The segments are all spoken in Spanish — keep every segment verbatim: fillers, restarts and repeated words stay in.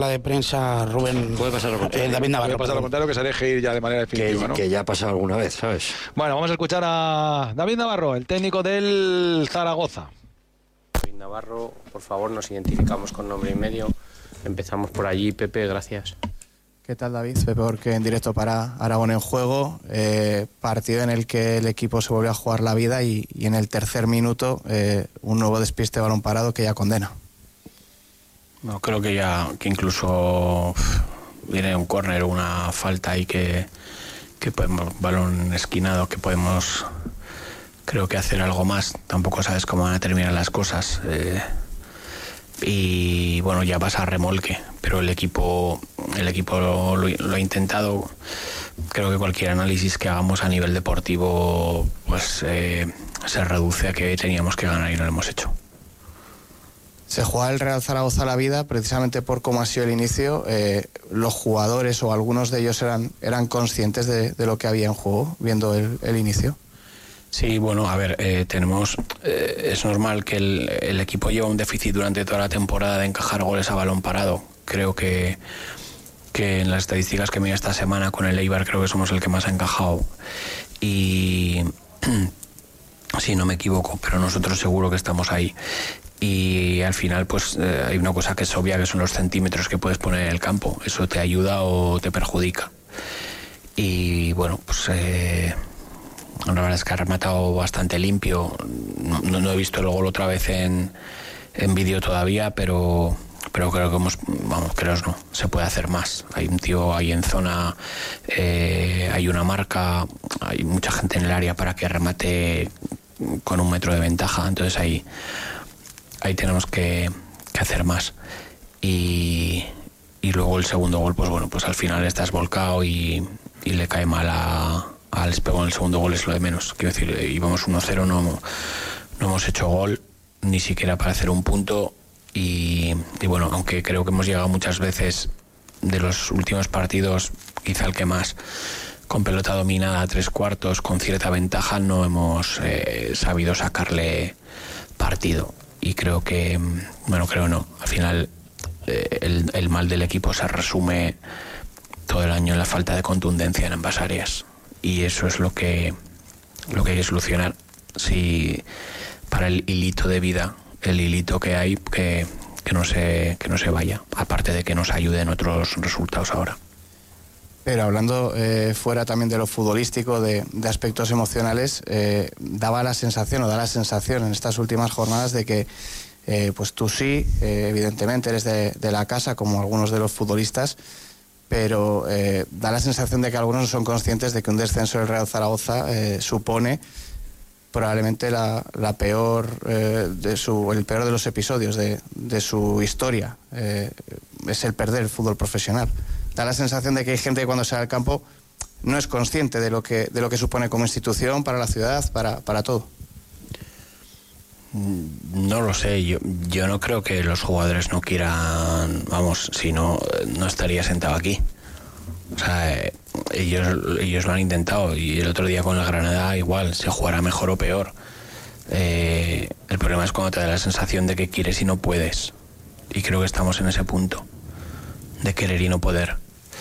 La de prensa, Rubén. Puede pasar lo contrario. Eh, David Navarro. Puede pasar lo contrario, que se deje ir ya de manera definitiva, que, ¿no? que ya ha pasado alguna vez, ¿sabes? Bueno, vamos a escuchar a David Navarro, el técnico del Zaragoza. David Navarro, por favor, nos identificamos con nombre y medio. Empezamos por allí. Pepe, gracias. ¿Qué tal, David? Pepe Orque en directo para Aragón en Juego. Eh, partido en el que el equipo se volvió a jugar la vida y, y en el tercer minuto eh, un nuevo despiste de balón parado que ya condena. No, creo que ya que incluso viene un córner o una falta ahí que, que podemos, balón esquinado, que podemos, creo que hacer algo más. Tampoco sabes cómo van a terminar las cosas. Eh, y bueno, ya vas a remolque, pero el equipo, el equipo lo, lo, lo ha intentado. Creo que cualquier análisis que hagamos a nivel deportivo, pues eh, se reduce a que teníamos que ganar y no lo hemos hecho. Se juega el Real Zaragoza la vida precisamente por cómo ha sido el inicio. Eh, los jugadores o algunos de ellos eran, eran conscientes de, de lo que había en juego viendo el, el inicio. Sí, bueno, a ver, eh, tenemos, eh, es normal que el, el equipo lleva un déficit durante toda la temporada de encajar goles a balón parado. Creo que, que en las estadísticas que me dio esta semana con el Eibar creo que somos el que más ha encajado. Y sí, no me equivoco, pero nosotros seguro que estamos ahí. Y al final pues eh, hay una cosa que es obvia, que son los centímetros que puedes poner en el campo. Eso te ayuda o te perjudica. Y bueno, pues eh, la verdad es que ha rematado bastante limpio. No, no, no he visto el gol otra vez en, en vídeo todavía, pero, pero creo que hemos, vamos, creo no, se puede hacer más. Hay un tío ahí en zona, eh, hay una marca, hay mucha gente en el área para que remate con un metro de ventaja. Entonces ahí... ahí tenemos que, que hacer más. Y, y luego el segundo gol, pues bueno, pues al final estás volcado y, y le cae mal a, a Alex Pegón. El segundo gol es lo de menos. Quiero decir, íbamos uno cero, no, no hemos hecho gol, ni siquiera para hacer un punto. Y, y bueno, aunque creo que hemos llegado muchas veces de los últimos partidos, quizá el que más, con pelota dominada a tres cuartos, con cierta ventaja, no hemos eh, sabido sacarle partido. Y creo que, bueno, creo no, al final eh, el, el mal del equipo se resume todo el año en la falta de contundencia en ambas áreas. Y eso es lo que, lo que hay que solucionar. Si para el hilito de vida, el hilito que hay, que, que, no se, que no se vaya, aparte de que nos ayuden otros resultados ahora. Pero hablando eh, fuera también de lo futbolístico, de, de aspectos emocionales, eh, daba la sensación, o da la sensación en estas últimas jornadas de que eh, pues tú sí, eh, evidentemente eres de, de la casa, como algunos de los futbolistas, pero eh, da la sensación de que algunos no son conscientes de que un descenso del Real Zaragoza eh, supone probablemente la, la peor, eh, de su, el peor de los episodios de, de su historia. Eh, es el perder el fútbol profesional. Da la sensación de que hay gente que cuando sale al campo no es consciente de lo que, de lo que supone como institución para la ciudad, para, para todo. No lo sé, yo, yo no creo que los jugadores no quieran, vamos, si no, no estaría sentado aquí. O sea, eh, ellos, ellos lo han intentado y el otro día con el Granada igual, se jugará mejor o peor. Eh, el problema es cuando te da la sensación de que quieres y no puedes. Y creo que estamos en ese punto de querer y no poder.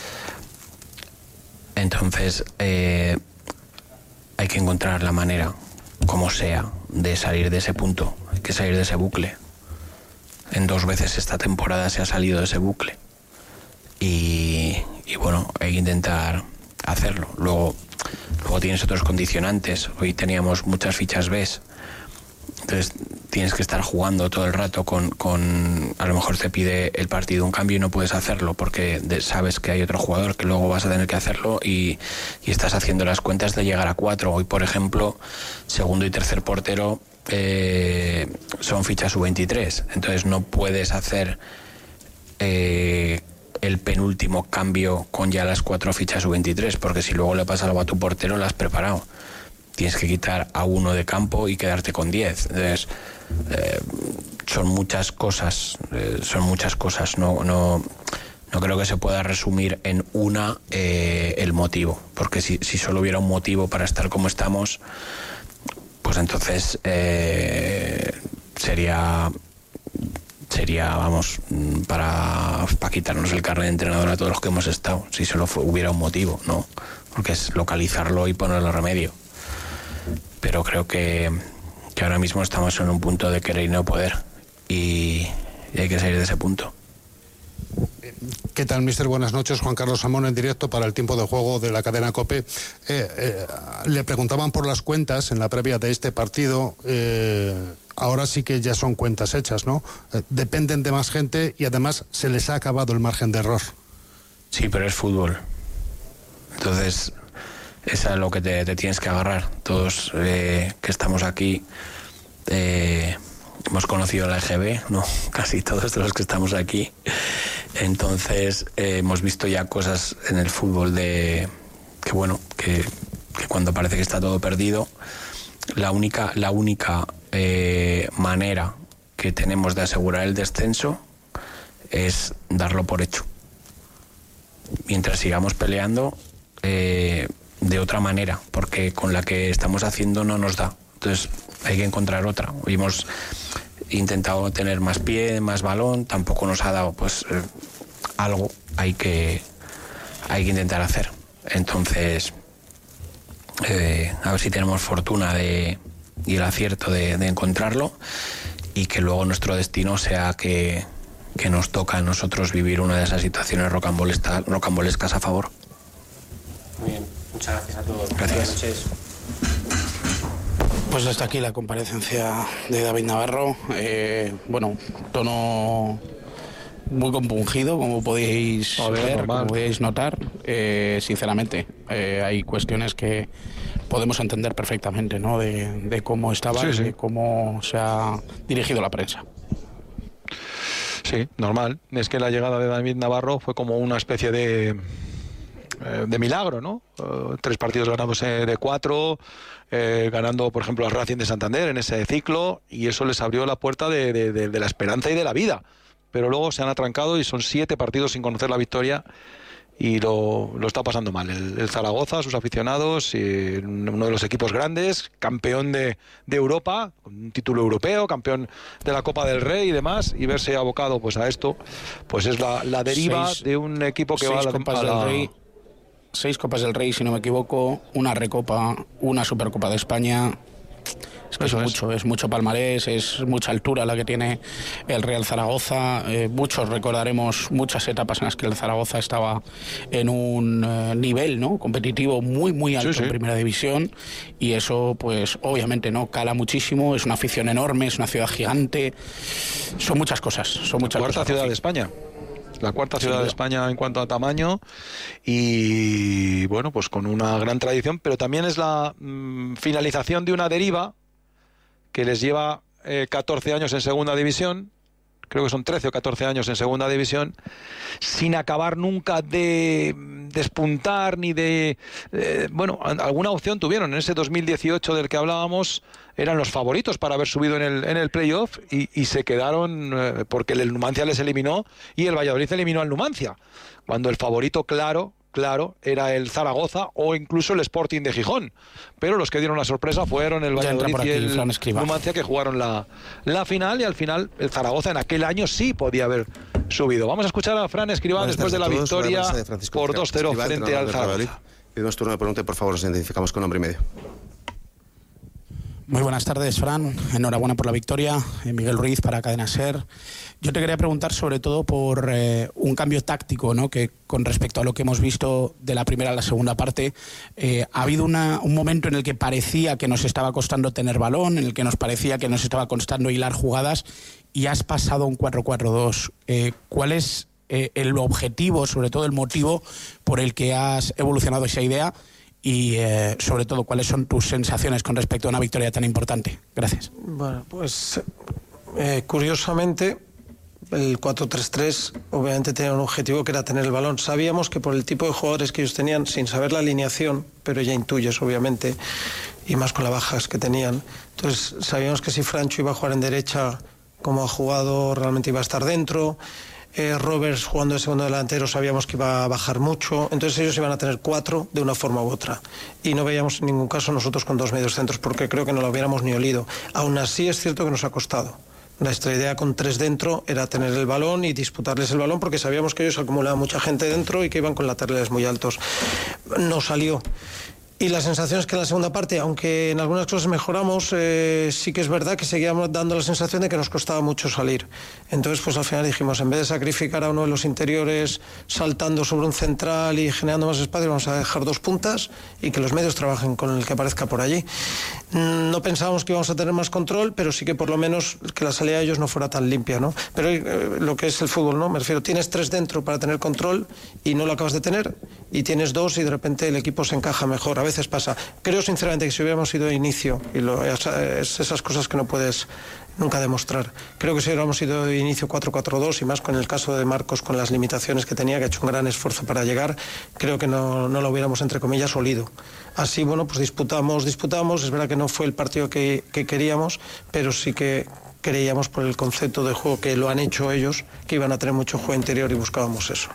Entonces eh, hay que encontrar la manera, como sea, de salir de ese punto. Hay que salir de ese bucle. En dos veces esta temporada se ha salido de ese bucle y, y bueno, hay que intentar hacerlo. Luego, luego tienes otros condicionantes. Hoy teníamos muchas fichas B, entonces tienes que estar jugando todo el rato con, con a lo mejor te pide el partido un cambio y no puedes hacerlo porque de, sabes que hay otro jugador que luego vas a tener que hacerlo y, y estás haciendo las cuentas de llegar a cuatro. Hoy, por ejemplo, segundo y tercer portero eh, son fichas U veintitrés, entonces no puedes hacer eh, el penúltimo cambio con ya las cuatro fichas U veintitrés, porque si luego le pasa algo a tu portero lo has preparado. Tienes que quitar a uno de campo y quedarte con diez. Entonces, eh, son muchas cosas, eh, son muchas cosas. No, no, no creo que se pueda resumir en una eh, el motivo, porque si, si solo hubiera un motivo para estar como estamos, pues entonces eh, sería sería, vamos, para, para quitarnos el carnet de entrenador a todos los que hemos estado, si solo fue, hubiera un motivo, ¿no? Porque es localizarlo y ponerle remedio. Pero creo que, que ahora mismo estamos en un punto de querer y no poder, y, y hay que salir de ese punto. ¿Qué tal, mister? Buenas noches. Juan Carlos Samón en directo para el tiempo de juego de la cadena COPE. Eh, eh, le preguntaban por las cuentas en la previa de este partido. Eh, ahora sí que ya son cuentas hechas, ¿no? Eh, dependen de más gente y además se les ha acabado el margen de error. Sí, pero es fútbol. Entonces, es a lo que te, te tienes que agarrar. Todos eh, que estamos aquí eh, hemos conocido la E G B, ¿no? Casi todos de los que estamos aquí. Entonces eh, hemos visto ya cosas en el fútbol de que bueno que, que cuando parece que está todo perdido, la única la única eh, manera que tenemos de asegurar el descenso es darlo por hecho. Mientras sigamos peleando eh, de otra manera, porque con la que estamos haciendo no nos da. Entonces hay que encontrar otra. Hoy hemos intentado tener más pie, más balón, tampoco nos ha dado, pues eh, algo hay que hay que intentar hacer. Entonces eh, a ver si tenemos fortuna de, y el acierto de, de encontrarlo, y que luego nuestro destino sea que, que nos toca a nosotros vivir una de esas situaciones rocambolescas, rocambolescas a favor. Muy bien, muchas gracias a todos. Gracias. Buenas noches. Pues hasta aquí la comparecencia de David Navarro. Eh, bueno, tono muy compungido, como podéis A ver, ver, normal. como podéis notar. Eh, sinceramente, eh, hay cuestiones que podemos entender perfectamente, ¿no? De, de cómo estaba, Sí, y sí. de cómo se ha dirigido la prensa. Sí, normal. Es que la llegada de David Navarro fue como una especie de eh, de milagro, ¿no? Uh, tres partidos ganados eh, de cuatro, eh, ganando, por ejemplo, al Racing de Santander en ese ciclo, y eso les abrió la puerta de, de, de, de la esperanza y de la vida. Pero luego se han atrancado y son siete partidos sin conocer la victoria, y lo, lo está pasando mal. El, el Zaragoza, sus aficionados, y uno de los equipos grandes, campeón de, de Europa, con un título europeo, campeón de la Copa del Rey y demás, y verse abocado pues a esto, pues es la, la deriva Seis- de un equipo que seis va a la, Copas a la- del Rey, seis Copas del Rey, si no me equivoco, una Recopa, una Supercopa de España. Es que es Eso es. mucho, es mucho palmarés, es mucha altura la que tiene el Real Zaragoza. Eh, muchos recordaremos muchas etapas en las que el Zaragoza estaba en un eh, nivel, ¿no?, competitivo muy, muy alto, Sí, sí. en primera división, y eso, pues, obviamente, no cala muchísimo. Es una afición enorme, es una ciudad gigante, son muchas cosas, son muchas cuarta cosas. ciudad de Rocío. España. La cuarta Sin ciudad de duda. España en cuanto a tamaño, y bueno, pues con una gran tradición, pero también es la mm, finalización de una deriva que les lleva eh, catorce años en segunda división, creo que son trece o catorce años en segunda división, sin acabar nunca de despuntar ni de... Eh, bueno, alguna opción tuvieron en ese dos mil dieciocho del que hablábamos, eran los favoritos para haber subido en el, en el playoff, y, y se quedaron eh, porque el Numancia les eliminó y el Valladolid eliminó al Numancia, cuando el favorito claro... Claro, era el Zaragoza o incluso el Sporting de Gijón. Pero los que dieron la sorpresa fueron el Ya entra Valladolid por y aquí el Fran Escribá. Numancia, que jugaron la, la final, y al final el Zaragoza en aquel año sí podía haber subido. Vamos a escuchar a Fran Escribá Buenas después de la tardes a todos. victoria Buenas tardes, Francisco por dos cero Escribá, frente al entrenador del Zaragoza. Valladolid. Pedimos turno de pregunta y por favor nos identificamos con nombre y medio. Muy buenas tardes, Fran. Enhorabuena por la victoria. Eh, Miguel Ruiz para Cadena SER. Yo te quería preguntar sobre todo por eh, un cambio táctico, ¿no?, que con respecto a lo que hemos visto de la primera a la segunda parte, eh, ha habido una, un momento en el que parecía que nos estaba costando tener balón, en el que nos parecía que nos estaba costando hilar jugadas, y has pasado a un cuatro cuatro dos. Eh, ¿Cuál es eh, el objetivo, sobre todo el motivo por el que has evolucionado esa idea? Y eh, sobre todo, ¿cuáles son tus sensaciones con respecto a una victoria tan importante? Gracias. Bueno, pues eh, curiosamente el cuatro tres tres obviamente tenía un objetivo que era tener el balón. Sabíamos que por el tipo de jugadores que ellos tenían, sin saber la alineación, pero ya intuyes obviamente, y más con las bajas que tenían, entonces sabíamos que si Francho iba a jugar en derecha como ha jugado, realmente iba a estar dentro. Eh, Roberts jugando de segundo delantero sabíamos que iba a bajar mucho, entonces ellos iban a tener cuatro de una forma u otra, y no veíamos en ningún caso nosotros con dos medios centros, porque creo que no lo hubiéramos ni olido. Aún así es cierto que nos ha costado Nuestra idea con tres dentro era tener el balón y disputarles el balón porque sabíamos que ellos acumulaban mucha gente dentro y que iban con laterales muy altos. No salió. Y la sensación es que en la segunda parte, aunque en algunas cosas mejoramos, eh, sí que es verdad que seguíamos dando la sensación de que nos costaba mucho salir. Entonces, pues al final dijimos, en vez de sacrificar a uno de los interiores saltando sobre un central y generando más espacio, vamos a dejar dos puntas y que los medios trabajen con el que aparezca por allí. No pensábamos que íbamos a tener más control, pero sí que por lo menos que la salida de ellos no fuera tan limpia, ¿no? Pero eh, lo que es el fútbol, ¿no? Me refiero, tienes tres dentro para tener control y no lo acabas de tener, y tienes dos y de repente el equipo se encaja mejor. A veces pasa. Creo sinceramente que si hubiéramos ido de inicio, y lo, es esas cosas que no puedes nunca demostrar, creo que si hubiéramos ido de inicio cuatro cuatro dos, y más con el caso de Marcos, con las limitaciones que tenía, que ha hecho un gran esfuerzo para llegar, creo que no, no lo hubiéramos, entre comillas, olido. Así, bueno, pues disputamos, disputamos, es verdad que no fue el partido que, que queríamos, pero sí que creíamos por el concepto de juego que lo han hecho ellos, que iban a tener mucho juego interior y buscábamos eso.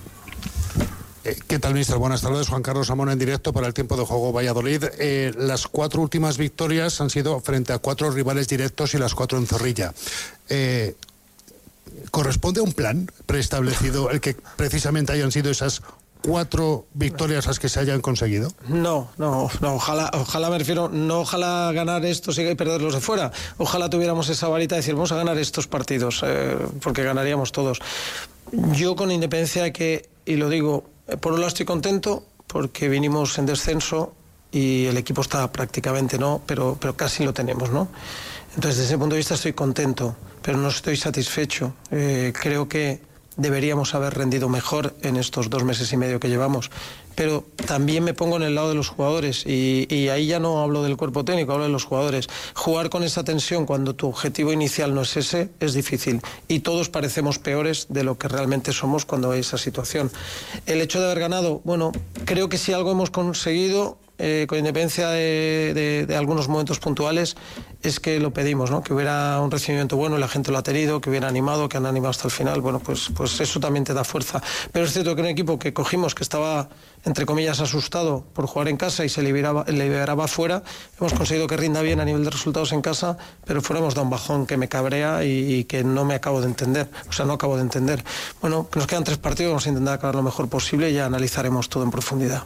¿Qué tal, mister? Buenas tardes. Juan Carlos Amón en directo para el Tiempo de Juego Valladolid. Eh, las cuatro últimas victorias han sido frente a cuatro rivales directos y las cuatro en Zorrilla. Eh, ¿Corresponde a un plan preestablecido el que precisamente hayan sido esas cuatro victorias las que se hayan conseguido? No, no, no, ojalá, ojalá me refiero, no ojalá ganar estos y perderlos de fuera. Ojalá tuviéramos esa varita de decir, vamos a ganar estos partidos, eh, porque ganaríamos todos. Yo, con independencia de que, y lo digo, por un lado estoy contento porque vinimos en descenso y el equipo está prácticamente, no, pero, pero casi lo tenemos, ¿no? Entonces, desde ese punto de vista estoy contento, pero no estoy satisfecho. Eh, creo que deberíamos haber rendido mejor en estos dos meses y medio que llevamos. Pero también me pongo en el lado de los jugadores y, y ahí ya no hablo del cuerpo técnico, hablo de los jugadores. Jugar con esa tensión cuando tu objetivo inicial no es ese es difícil y todos parecemos peores de lo que realmente somos cuando hay esa situación. El hecho de haber ganado, bueno, creo que si algo hemos conseguido, eh, con independencia de, de, de algunos momentos puntuales, es que lo pedimos, ¿no? Que hubiera un recibimiento bueno, la gente lo ha tenido, que hubiera animado, que han animado hasta el final. Bueno, pues, pues eso también te da fuerza. Pero es cierto que un equipo que cogimos, que estaba, entre comillas, asustado por jugar en casa y se liberaba, liberaba fuera, hemos conseguido que rinda bien a nivel de resultados en casa, pero fuera hemos dado un bajón que me cabrea y, y que no me acabo de entender. O sea, no acabo de entender. Bueno, nos quedan tres partidos, vamos a intentar acabar lo mejor posible y ya analizaremos todo en profundidad.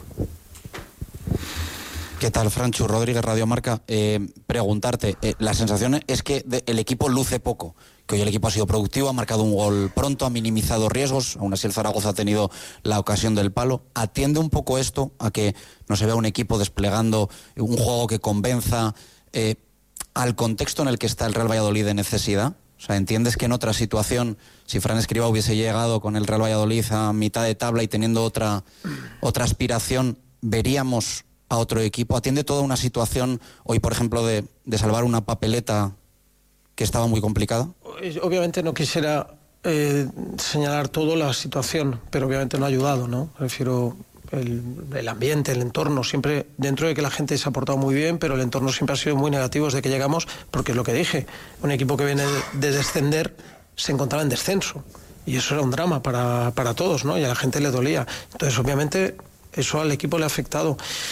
¿Qué tal, Franchu? Rodríguez, Radio Marca. Eh, preguntarte, eh, la sensación es que de, el equipo luce poco, que hoy el equipo ha sido productivo, ha marcado un gol pronto, ha minimizado riesgos, aún así el Zaragoza ha tenido la ocasión del palo. ¿Atiende un poco esto a que no se vea un equipo desplegando un juego que convenza eh, al contexto en el que está el Real Valladolid de necesidad? O sea, ¿entiendes que en otra situación, si Fran Escribá hubiese llegado con el Real Valladolid a mitad de tabla y teniendo otra, otra aspiración, veríamos a otro equipo? ¿Atiende toda una situación hoy, por ejemplo, de, de salvar una papeleta que estaba muy complicada? Obviamente no quisiera eh, señalar toda la situación, pero obviamente no ha ayudado, ¿no? Refiero el, el ambiente, el entorno, siempre, dentro de que la gente se ha portado muy bien, pero el entorno siempre ha sido muy negativo desde que llegamos, porque es lo que dije, un equipo que viene de descender se encontraba en descenso, y eso era un drama para, para todos, ¿no? Y a la gente le dolía. Entonces, obviamente, eso al equipo le ha afectado.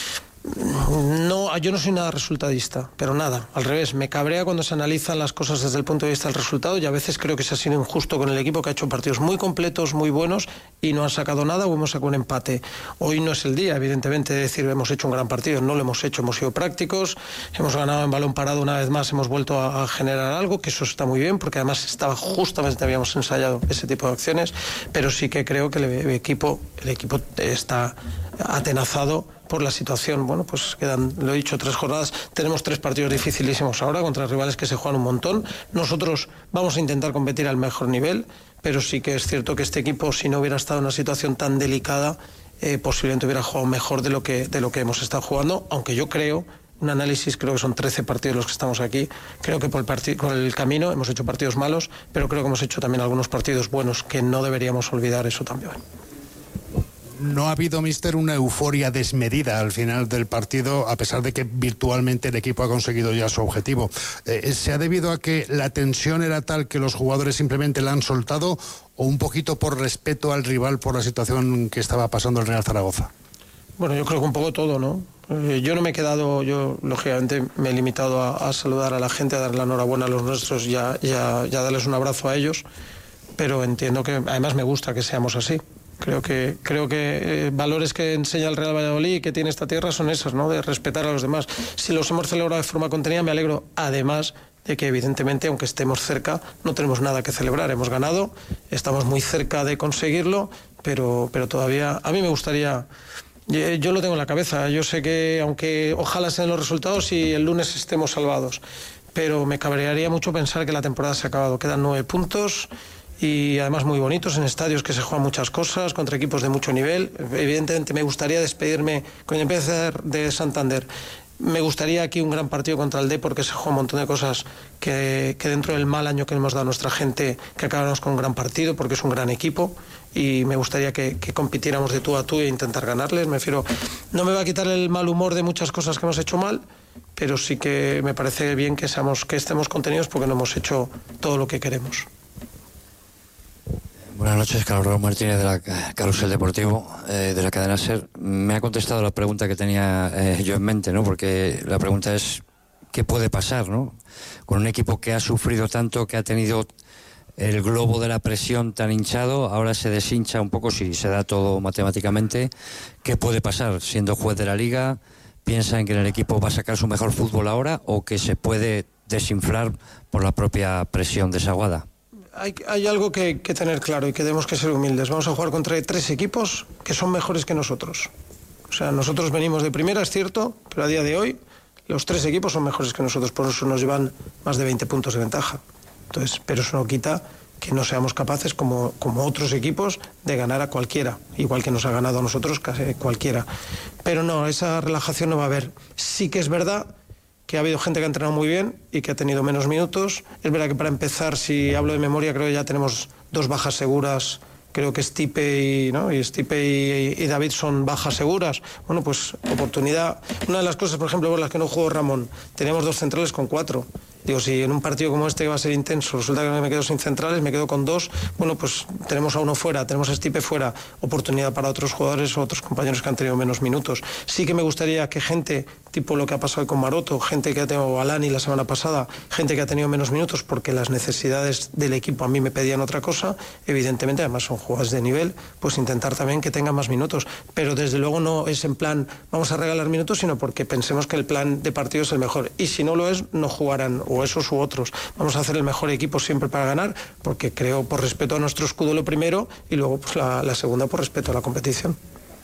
No, yo no soy nada resultadista, pero nada, al revés, me cabrea cuando se analizan las cosas desde el punto de vista del resultado y a veces creo que se ha sido injusto con el equipo, que ha hecho partidos muy completos, muy buenos y no han sacado nada o hemos sacado un empate. Hoy no es el día, evidentemente, de decir hemos hecho un gran partido, no lo hemos hecho, hemos sido prácticos, hemos ganado en balón parado una vez más, hemos vuelto a, a generar algo, que eso está muy bien, porque además estaba justamente, habíamos ensayado ese tipo de acciones, pero sí que creo que el, el equipo, el equipo está atenazado por la situación. Bueno, pues quedan, lo he dicho, tres jornadas, tenemos tres partidos dificilísimos ahora contra rivales que se juegan un montón. Nosotros vamos a intentar competir al mejor nivel, pero sí que es cierto que este equipo, si no hubiera estado en una situación tan delicada, eh, posiblemente hubiera jugado mejor de lo que de lo que hemos estado jugando, aunque yo creo, un análisis, creo que son trece partidos los que estamos aquí, creo que por el, partido, por el camino hemos hecho partidos malos, pero creo que hemos hecho también algunos partidos buenos, que no deberíamos olvidar eso también. No ha habido, mister, una euforia desmedida al final del partido, a pesar de que virtualmente el equipo ha conseguido ya su objetivo. Eh, ¿Se ha debido a que la tensión era tal que los jugadores simplemente la han soltado o un poquito por respeto al rival por la situación que estaba pasando el Real Zaragoza? Bueno, yo creo que un poco todo, ¿no? Eh, yo no me he quedado, yo lógicamente me he limitado a, a saludar a la gente, a dar la enhorabuena a los nuestros y a, y a, y a darles un abrazo a ellos, pero entiendo que además me gusta que seamos así. Creo que creo que eh, valores que enseña el Real Valladolid y que tiene esta tierra son esos, ¿no? De respetar a los demás. Si los hemos celebrado de forma contenida, me alegro, además de que evidentemente, aunque estemos cerca, no tenemos nada que celebrar. Hemos ganado, estamos muy cerca de conseguirlo, pero, pero todavía a mí me gustaría... Yo lo tengo en la cabeza, yo sé que aunque ojalá sean los resultados y el lunes estemos salvados, pero me cabrearía mucho pensar que la temporada se ha acabado. Quedan nueve puntos y además muy bonitos en estadios que se juegan muchas cosas, contra equipos de mucho nivel. Evidentemente me gustaría despedirme con el empezar de Santander. Me gustaría aquí un gran partido contra el D, porque se juega un montón de cosas que, que dentro del mal año que hemos dado a nuestra gente, que acabáramos con un gran partido, porque es un gran equipo, y me gustaría que, que compitiéramos de tú a tú e intentar ganarles. Me refiero, no me va a quitar el mal humor de muchas cosas que hemos hecho mal, pero sí que me parece bien que, seamos, que estemos contenidos porque no hemos hecho todo lo que queremos. Buenas noches, Carlos Martínez de la Carrusel Deportivo, eh, de la cadena SER. Me ha contestado la pregunta que tenía eh, yo en mente, ¿no? Porque la pregunta es, ¿qué puede pasar, ¿no? Con un equipo que ha sufrido tanto, que ha tenido el globo de la presión tan hinchado, ahora se deshincha un poco si se da todo matemáticamente. ¿Qué puede pasar? Siendo juez de la Liga, ¿piensa en que el equipo va a sacar su mejor fútbol ahora o que se puede desinflar por la propia presión desaguada? Hay, hay algo que, que tener claro y que tenemos que ser humildes. Vamos a jugar contra tres equipos que son mejores que nosotros. O sea, nosotros venimos de primera, es cierto, pero a día de hoy los tres equipos son mejores que nosotros, por eso nos llevan más de veinte puntos de ventaja. Entonces, pero eso no quita que no seamos capaces, como, como otros equipos, de ganar a cualquiera, igual que nos ha ganado a nosotros casi cualquiera. Pero no, esa relajación no va a haber. Sí que es verdad que ha habido gente que ha entrenado muy bien y que ha tenido menos minutos. Es verdad que para empezar, si hablo de memoria, creo que ya tenemos dos bajas seguras. Creo que Stipe y, ¿no? y, Stipe y, y David son bajas seguras. Bueno, pues oportunidad. Una de las cosas, por ejemplo, por las que no jugó Ramón, tenemos dos centrales con cuatro. Digo, si en un partido como este que va a ser intenso resulta que me quedo sin centrales, me quedo con dos, bueno, pues tenemos a uno fuera, tenemos a Stipe fuera, oportunidad para otros jugadores o otros compañeros que han tenido menos minutos. Sí que me gustaría que gente, tipo lo que ha pasado hoy con Maroto, gente que ha tenido Alani la semana pasada, gente que ha tenido menos minutos porque las necesidades del equipo a mí me pedían otra cosa, evidentemente, además son jugadores de nivel, pues intentar también que tengan más minutos. Pero desde luego no es en plan, vamos a regalar minutos, sino porque pensemos que el plan de partido es el mejor. Y si no lo es, no jugarán o esos u otros. Vamos a hacer el mejor equipo siempre para ganar, porque creo, por respeto a nuestro escudo, lo primero, y luego pues la, la segunda por respeto a la competición.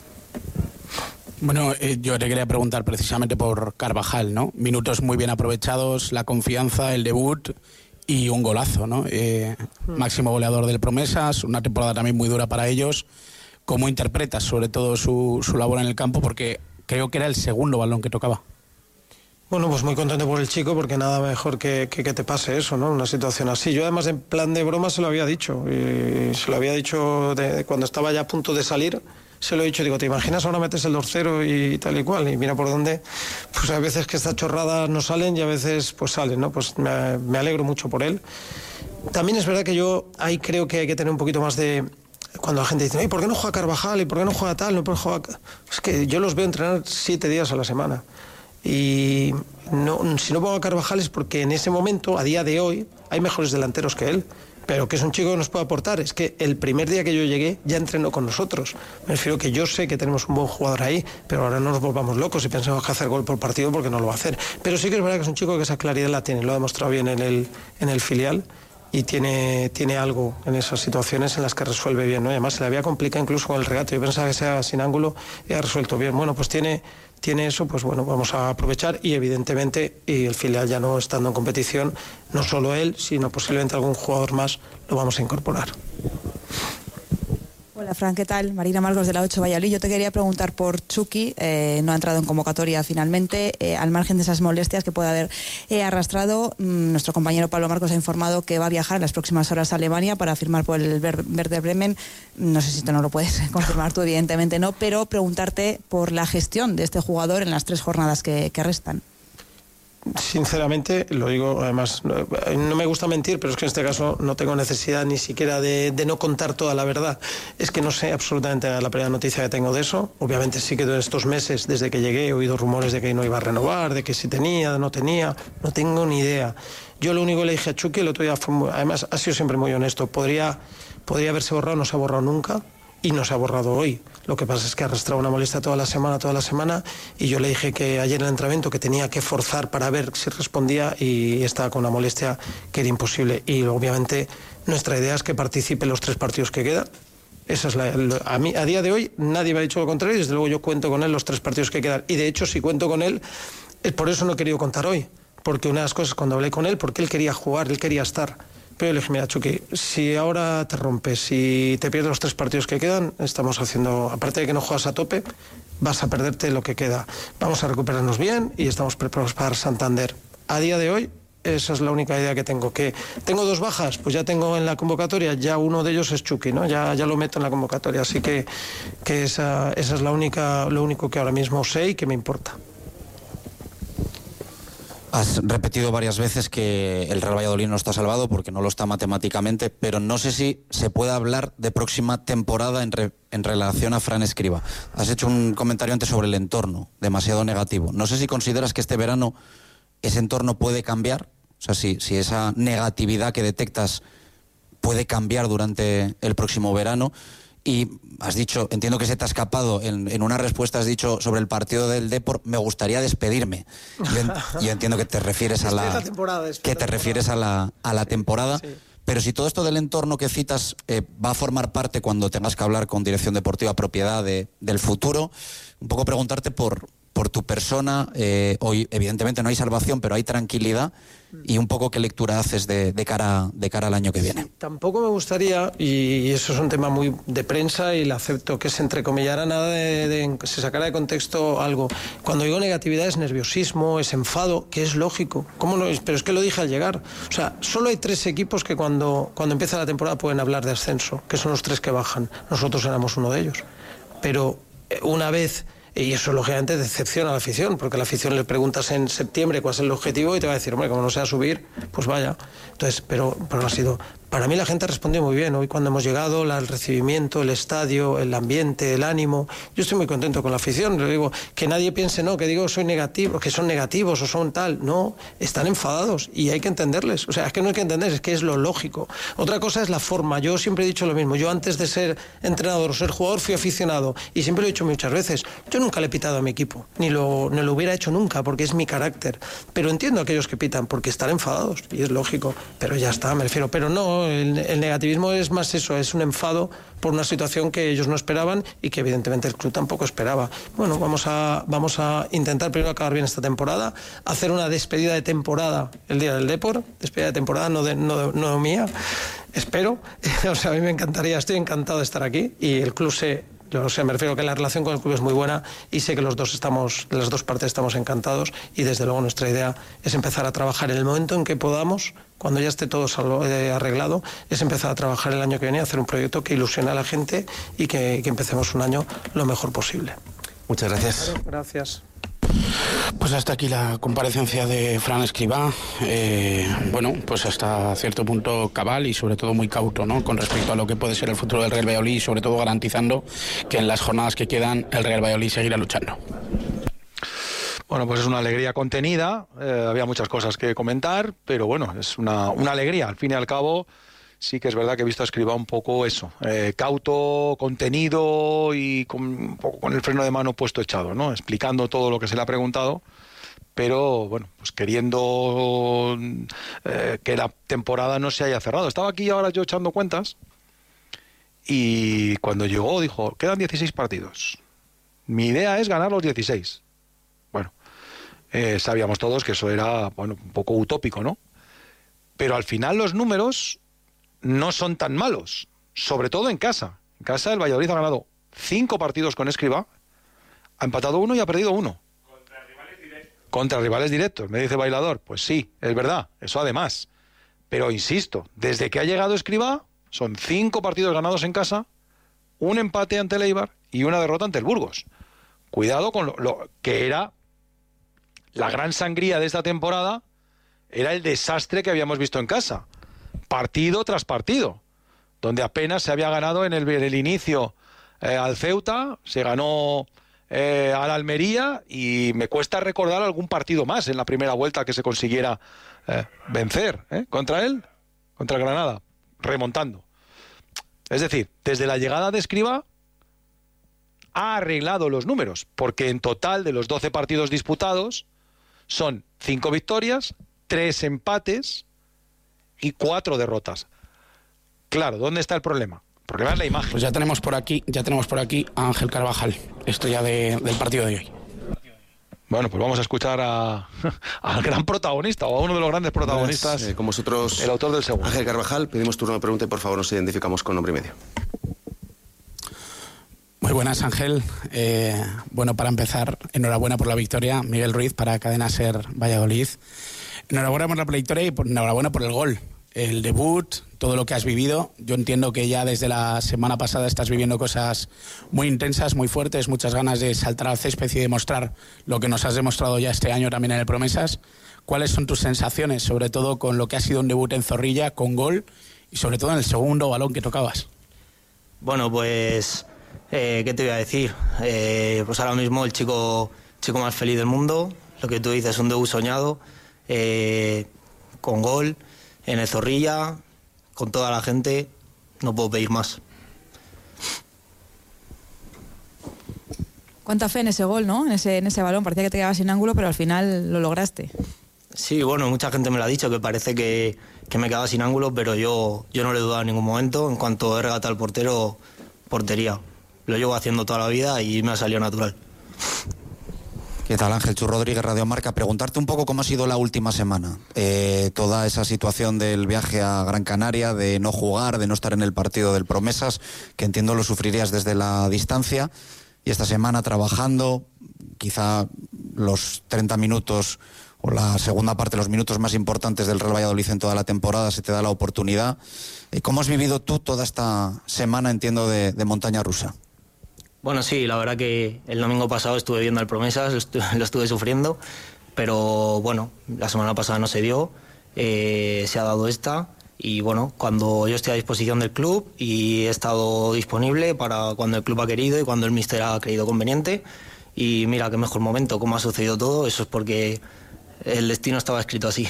Bueno, eh, yo te quería preguntar precisamente por Carvajal, ¿no? Minutos muy bien aprovechados, la confianza, el debut y un golazo, ¿no? Eh, mm. Máximo goleador del Promesas, una temporada también muy dura para ellos. ¿Cómo interpretas sobre todo su, su labor en el campo? Porque creo que era el segundo balón que tocaba. Bueno, pues muy contento por el chico, porque nada mejor que, que, que te pase eso, ¿no? Una situación así. Yo además en plan de broma se lo había dicho, y se lo había dicho de, de cuando estaba ya a punto de salir, se lo he dicho, digo, ¿te imaginas ahora metes el dos cero y tal y cual? Y mira por dónde, pues a veces que estas chorradas no salen y a veces pues salen, ¿no? Pues me, me alegro mucho por él. También es verdad que yo ahí creo que hay que tener un poquito más de... Cuando la gente dice, ¿y por qué no juega Carvajal? ¿Y por qué no juega tal? ¿No puede jugar? Es que yo los veo entrenar siete días a la semana. Y no, si no pongo a Carvajal es porque en ese momento, a día de hoy, hay mejores delanteros que él, pero que es un chico que nos puede aportar. Es que el primer día que yo llegué ya entrenó con nosotros. Me refiero que yo sé que tenemos un buen jugador ahí, pero ahora no nos volvamos locos y pensemos que hacer gol por partido, porque no lo va a hacer. Pero sí que es verdad que es un chico que esa claridad la tiene, lo ha demostrado bien en el, en el filial, y tiene, tiene algo en esas situaciones en las que resuelve bien, ¿no? Y además se le había complicado incluso con el regate. Yo pensaba que sea sin ángulo y ha resuelto bien. Bueno, pues tiene... tiene eso, pues bueno, vamos a aprovechar, y evidentemente, y el filial ya no estando en competición, no solo él, sino posiblemente algún jugador más lo vamos a incorporar. Hola Fran, ¿qué tal? Marina Marcos de la ocho Valladolid. Yo te quería preguntar por Chucky, eh, no ha entrado en convocatoria finalmente, eh, al margen de esas molestias que puede haber eh, arrastrado. Mmm, nuestro compañero Pablo Marcos ha informado que va a viajar en las próximas horas a Alemania para firmar por el Werder Bremen. No sé si tú no lo puedes confirmar tú, evidentemente no, pero preguntarte por la gestión de este jugador en las tres jornadas que, que restan. sinceramente, lo digo, además, no, no me gusta mentir, pero es que en este caso no tengo necesidad ni siquiera de, de no contar toda la verdad. Es que no sé absolutamente la primera noticia que tengo de eso. Obviamente sí que en estos meses, desde que llegué, he oído rumores de que no iba a renovar, de que si tenía, no tenía, no tengo ni idea. Yo lo único que le dije a Chucky el otro día fue, muy, además ha sido siempre muy honesto, podría, podría haberse borrado, no se ha borrado nunca. Y no se ha borrado hoy. Lo que pasa es que arrastraba una molestia toda la semana, toda la semana, y yo le dije que ayer en el entrenamiento que tenía que forzar para ver si respondía y estaba con una molestia que era imposible. Y obviamente nuestra idea es que participe en los tres partidos que quedan. Esa es la, a, mí, a día de hoy nadie me ha dicho lo contrario y desde luego yo cuento con él los tres partidos que quedan. Y de hecho si cuento con él, es por eso no he querido contar hoy. Porque una de las cosas cuando hablé con él, porque él quería jugar, él quería estar. Pero yo le dije, mira, Chucky, si ahora te rompes, si te pierdes los tres partidos que quedan, estamos haciendo, aparte de que no juegas a tope, vas a perderte lo que queda. Vamos a recuperarnos bien y estamos preparados para Santander. A día de hoy, esa es la única idea que tengo. Que tengo dos bajas, pues ya tengo en la convocatoria, ya uno de ellos es Chucky, ¿no? Ya, ya lo meto en la convocatoria, así que, que esa, esa es la única, lo único que ahora mismo sé y que me importa. Has repetido varias veces que el Real Valladolid no está salvado porque no lo está matemáticamente, pero no sé si se puede hablar de próxima temporada en, re, en relación a Fran Escribá. Has hecho un comentario antes sobre el entorno, demasiado negativo. No sé si consideras que este verano ese entorno puede cambiar, o sea, si, si esa negatividad que detectas puede cambiar durante el próximo verano. Y has dicho, entiendo que se te ha escapado, en, en una respuesta has dicho sobre el partido del Depor, me gustaría despedirme. Yo, en, yo entiendo que te refieres a la, la temporada, que te refieres a la, a la temporada, sí. Pero si todo esto del entorno que citas eh, va a formar parte cuando tengas que hablar con Dirección Deportiva Propiedad de, del futuro, un poco preguntarte por, por tu persona. Eh, hoy evidentemente no hay salvación, pero hay tranquilidad, y un poco qué lectura haces de, de, cara, de cara al año que viene. Tampoco me gustaría, y eso es un tema muy de prensa y le acepto, que se entrecomillara nada de, de se sacara de contexto algo. Cuando digo negatividad es nerviosismo, es enfado, que es lógico. ¿Cómo no es? Pero es que lo dije al llegar. O sea, solo hay tres equipos que cuando, cuando empieza la temporada pueden hablar de ascenso, que son los tres que bajan. Nosotros éramos uno de ellos. Pero una vez... Y eso lógicamente decepciona a la afición, porque a la afición le preguntas en septiembre cuál es el objetivo y te va a decir, hombre, como no sea subir, pues vaya. Entonces, pero, pero ha sido... Para mí la gente ha respondido muy bien. Hoy cuando hemos llegado, la, el recibimiento, el estadio, el ambiente, el ánimo, yo estoy muy contento con la afición. Le digo, que nadie piense, no, que digo soy negativo, que son negativos o son tal. No, están enfadados y hay que entenderles. O sea, es que no hay que entender, es que es lo lógico. Otra cosa es la forma. Yo siempre he dicho lo mismo. Yo antes de ser entrenador o ser jugador fui aficionado y siempre lo he dicho muchas veces. Yo nunca le he pitado a mi equipo, ni lo, ni lo hubiera hecho nunca, porque es mi carácter. Pero entiendo a aquellos que pitan, porque están enfadados y es lógico. Pero ya está, me refiero. Pero no, el, el negativismo es más eso, es un enfado por una situación que ellos no esperaban y que evidentemente el club tampoco esperaba. Bueno, vamos a, vamos a intentar primero acabar bien esta temporada, hacer una despedida de temporada el día del Depor, despedida de temporada no, de, no, no mía, espero. O sea, a mí me encantaría, estoy encantado de estar aquí y el club se... O sea, me refiero a que la relación con el club es muy buena y sé que los dos estamos, las dos partes estamos encantados y desde luego nuestra idea es empezar a trabajar en el momento en que podamos, cuando ya esté todo salvo, eh, arreglado, es empezar a trabajar el año que viene, hacer un proyecto que ilusione a la gente y que, que empecemos un año lo mejor posible. Muchas gracias. Claro, gracias. Pues hasta aquí la comparecencia de Fran Escribá. Eh, bueno, pues hasta cierto punto cabal y sobre todo muy cauto, ¿no?, con respecto a lo que puede ser el futuro del Real Valladolid y sobre todo garantizando que en las jornadas que quedan el Real Valladolid seguirá luchando. Bueno, pues es una alegría contenida, eh, había muchas cosas que comentar, pero bueno, es una, una alegría, al fin y al cabo. Sí que es verdad que he visto a Escribá un poco eso, eh, cauto, contenido y con, un poco con el freno de mano puesto echado, ¿no?, explicando todo lo que se le ha preguntado, pero bueno, pues queriendo eh, que la temporada no se haya cerrado. Estaba aquí ahora yo echando cuentas y cuando llegó dijo, quedan dieciséis partidos. Mi idea es ganar los dieciséis. Bueno, eh, sabíamos todos que eso era, bueno, un poco utópico, ¿no? Pero al final los números no son tan malos, sobre todo en casa. En casa el Valladolid ha ganado cinco partidos con Escribá, ha empatado uno y ha perdido uno. Contra rivales directos. Contra rivales directos, me dice Bailador. Pues sí, es verdad, eso además. Pero insisto, desde que ha llegado Escribá, son cinco partidos ganados en casa, un empate ante el Eibar y una derrota ante el Burgos. Cuidado con lo, lo que era la gran sangría de esta temporada era el desastre que habíamos visto en casa, partido tras partido, donde apenas se había ganado en el, en el inicio eh, al Ceuta, se ganó eh, al Almería, y me cuesta recordar algún partido más en la primera vuelta que se consiguiera eh, vencer ¿eh? contra él, contra el Granada, remontando. Es decir, desde la llegada de Escribá ha arreglado los números, porque en total de los doce partidos disputados son cinco victorias, tres empates y cuatro derrotas. Claro, ¿dónde está el problema? El problema es la imagen. Pues ya tenemos por aquí, ya tenemos por aquí a Ángel Carvajal, esto ya de, del partido de hoy. Bueno, pues vamos a escuchar a, al gran protagonista, o a uno de los grandes protagonistas. Pues, eh, con vosotros, el autor del segundo. Ángel Carvajal, pedimos turno de pregunta y por favor nos identificamos con nombre y medio. Muy buenas, Ángel. Eh, bueno, para empezar, enhorabuena por la victoria. Miguel Ruiz para Cadena SER Valladolid. Enhorabuena por la victoria y por, enhorabuena por el gol. El debut, todo lo que has vivido. Yo entiendo que ya desde la semana pasada estás viviendo cosas muy intensas, muy fuertes, muchas ganas de saltar al césped y demostrar lo que nos has demostrado ya este año también en el Promesas. ¿Cuáles son tus sensaciones, sobre todo con lo que ha sido un debut en Zorrilla, con gol y sobre todo en el segundo balón que tocabas? Bueno, pues... Eh, ¿Qué te voy a decir? Eh, pues ahora mismo el chico, chico más feliz del mundo, lo que tú dices, un debut soñado, eh, con gol, en el Zorrilla, con toda la gente, no puedo pedir más. Cuánta fe en ese gol, ¿no? En ese, en ese balón, parecía que te quedabas sin ángulo, pero al final lo lograste. Sí, bueno, mucha gente me lo ha dicho, que parece que, que me quedaba sin ángulo, pero yo, yo no le he dudado en ningún momento. En cuanto he regatado al portero, portería. Lo llevo haciendo toda la vida y me ha salido natural. ¿Qué tal, Ángel? Chu Rodríguez, Radio Marca. Preguntarte un poco cómo ha sido la última semana. Eh, toda esa situación del viaje a Gran Canaria, de no jugar, de no estar en el partido del Promesas, que entiendo lo sufrirías desde la distancia. Y esta semana trabajando, quizá los treinta minutos o la segunda parte, los minutos más importantes del Real Valladolid en toda la temporada, se te da la oportunidad. ¿Cómo has vivido tú toda esta semana, entiendo, de, de montaña rusa? Bueno, sí, la verdad que el domingo pasado estuve viendo el Promesas, lo estuve, lo estuve sufriendo, pero bueno, la semana pasada no se dio, eh, se ha dado esta, y bueno, cuando yo estoy a disposición del club y he estado disponible para cuando el club ha querido y cuando el míster ha creído conveniente, y mira qué mejor momento, cómo ha sucedido todo, eso es porque el destino estaba escrito así.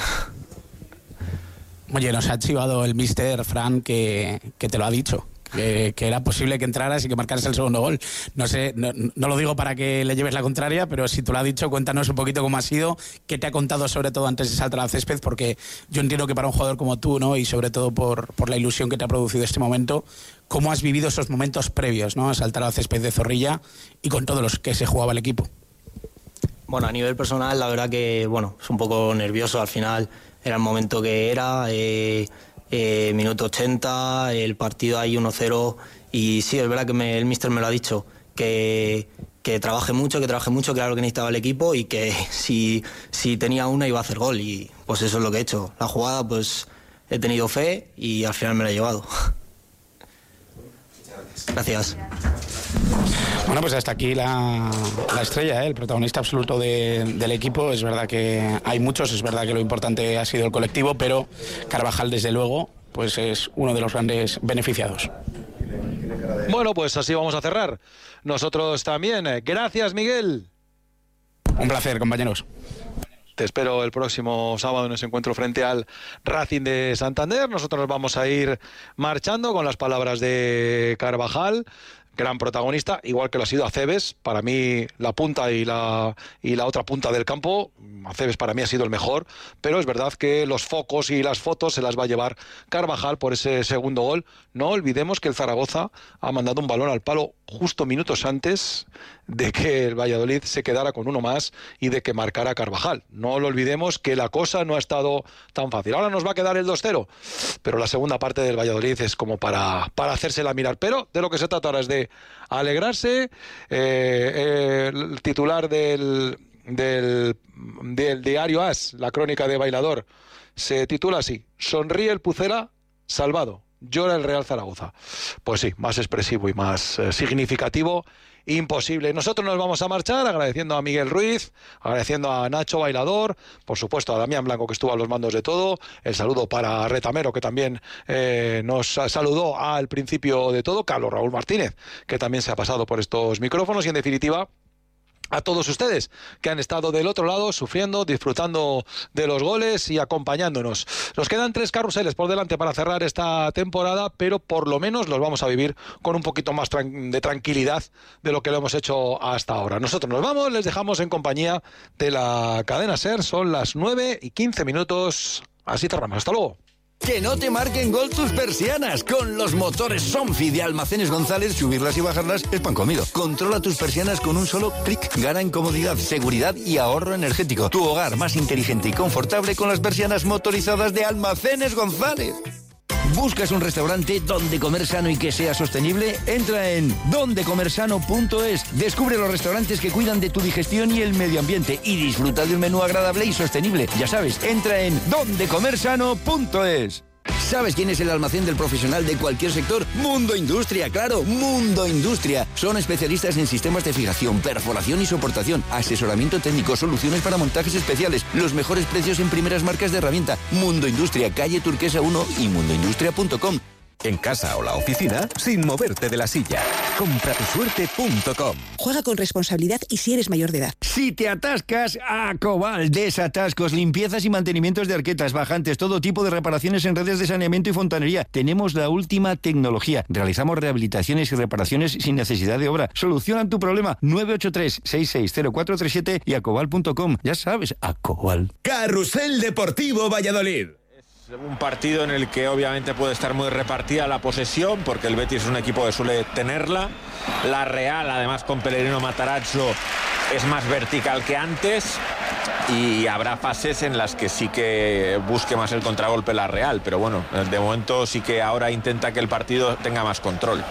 Oye, nos ha chivado el míster Fran que, que te lo ha dicho. Que, que era posible que entraras y que marcaras el segundo gol. No sé, no, no lo digo para que le lleves la contraria, pero si tú lo has dicho, cuéntanos un poquito cómo ha sido, qué te ha contado sobre todo antes de saltar al césped, porque yo entiendo que para un jugador como tú, ¿no? Y sobre todo por, por la ilusión que te ha producido este momento, ¿cómo has vivido esos momentos previos, ¿no? A saltar al césped de Zorrilla y con todos los que se jugaba el equipo? Bueno, a nivel personal, la verdad que, bueno, es un poco nervioso. Al final era el momento que era, eh, eh, minuto ochenta, el partido ahí uno cero, y sí, es verdad que me, el míster me lo ha dicho, que, que trabaje mucho, que trabaje mucho, que era lo que necesitaba el equipo, y que si, si tenía una iba a hacer gol, y pues eso es lo que he hecho. La jugada, pues he tenido fe y al final me la he llevado. Gracias. Bueno, pues hasta aquí la, la estrella, ¿eh? El protagonista absoluto de, del equipo. Es verdad que hay muchos, es verdad que lo importante ha sido el colectivo, pero Carvajal, desde luego, pues es uno de los grandes beneficiados. Bueno, pues así vamos a cerrar. Nosotros también. Gracias, Miguel. Un placer, compañeros. Te espero el próximo sábado en ese encuentro frente al Racing de Santander. Nosotros nos vamos a ir marchando con las palabras de Carvajal, gran protagonista, igual que lo ha sido Acebes. Para mí la punta y la, y la otra punta del campo, Acebes para mí ha sido el mejor, pero es verdad que los focos y las fotos se las va a llevar Carvajal por ese segundo gol. No olvidemos que el Zaragoza ha mandado un balón al palo justo minutos antes de que el Valladolid se quedara con uno más y de que marcara Carvajal. No lo olvidemos, que la cosa no ha estado tan fácil. Ahora nos va a quedar el dos cero, pero la segunda parte del Valladolid es como para, para hacérsela mirar. Pero de lo que se trata ahora es de alegrarse. Eh, eh, el titular del, del, del diario AS, la crónica de Bailador, se titula así: sonríe el Pucela, salvado. llora el Real Zaragoza. Pues sí, más expresivo y más eh, significativo, imposible. Nosotros nos vamos a marchar agradeciendo a Miguel Ruiz, agradeciendo a Nacho Bailador, por supuesto a Damián Blanco, que estuvo a los mandos de todo, el saludo para Retamero, que también eh, nos saludó al principio de todo, Carlos Raúl Martínez, que también se ha pasado por estos micrófonos, y en definitiva a todos ustedes que han estado del otro lado sufriendo, disfrutando de los goles y acompañándonos. Nos quedan tres carruseles por delante para cerrar esta temporada, pero por lo menos los vamos a vivir con un poquito más de tranquilidad de lo que lo hemos hecho hasta ahora. Nosotros nos vamos, les dejamos en compañía de la cadena SER. Son las nueve y quince minutos. Así cerramos. Hasta luego. Que no te marquen gol tus persianas. Con los motores Sonfi de Almacenes González, subirlas y bajarlas es pan comido. Controla tus persianas con un solo clic. Gana en comodidad, seguridad y ahorro energético. Tu hogar más inteligente y confortable con las persianas motorizadas de Almacenes González. ¿Buscas un restaurante donde comer sano y que sea sostenible? Entra en donde comer sano punto es. Descubre los restaurantes que cuidan de tu digestión y el medio ambiente y disfruta de un menú agradable y sostenible. Ya sabes, entra en donde comer sano punto es. ¿Sabes quién es el almacén del profesional de cualquier sector? Mundo Industria, claro, Mundo Industria. Son especialistas en sistemas de fijación, perforación y soportación, asesoramiento técnico, soluciones para montajes especiales, los mejores precios en primeras marcas de herramienta. Mundo Industria, calle Turquesa uno y mundo industria punto com. En casa o la oficina, sin moverte de la silla. compra tu suerte punto com. Juega con responsabilidad y si eres mayor de edad. Si te atascas, Acobal. Desatascos, limpiezas y mantenimientos de arquetas, bajantes, todo tipo de reparaciones en redes de saneamiento y fontanería. Tenemos la última tecnología. Realizamos rehabilitaciones y reparaciones sin necesidad de obra. Solucionan tu problema. nueve ocho tres, seis seis cero cuatro tres siete y acobal punto com. Ya sabes, Acobal. Carrusel Deportivo Valladolid. Un partido en el que obviamente puede estar muy repartida la posesión, porque el Betis es un equipo que suele tenerla. La Real, además con Pellegrino Matarazzo, es más vertical que antes. Y habrá fases en las que sí que busque más el contragolpe la Real, pero bueno, de momento sí que ahora intenta que el partido tenga más control.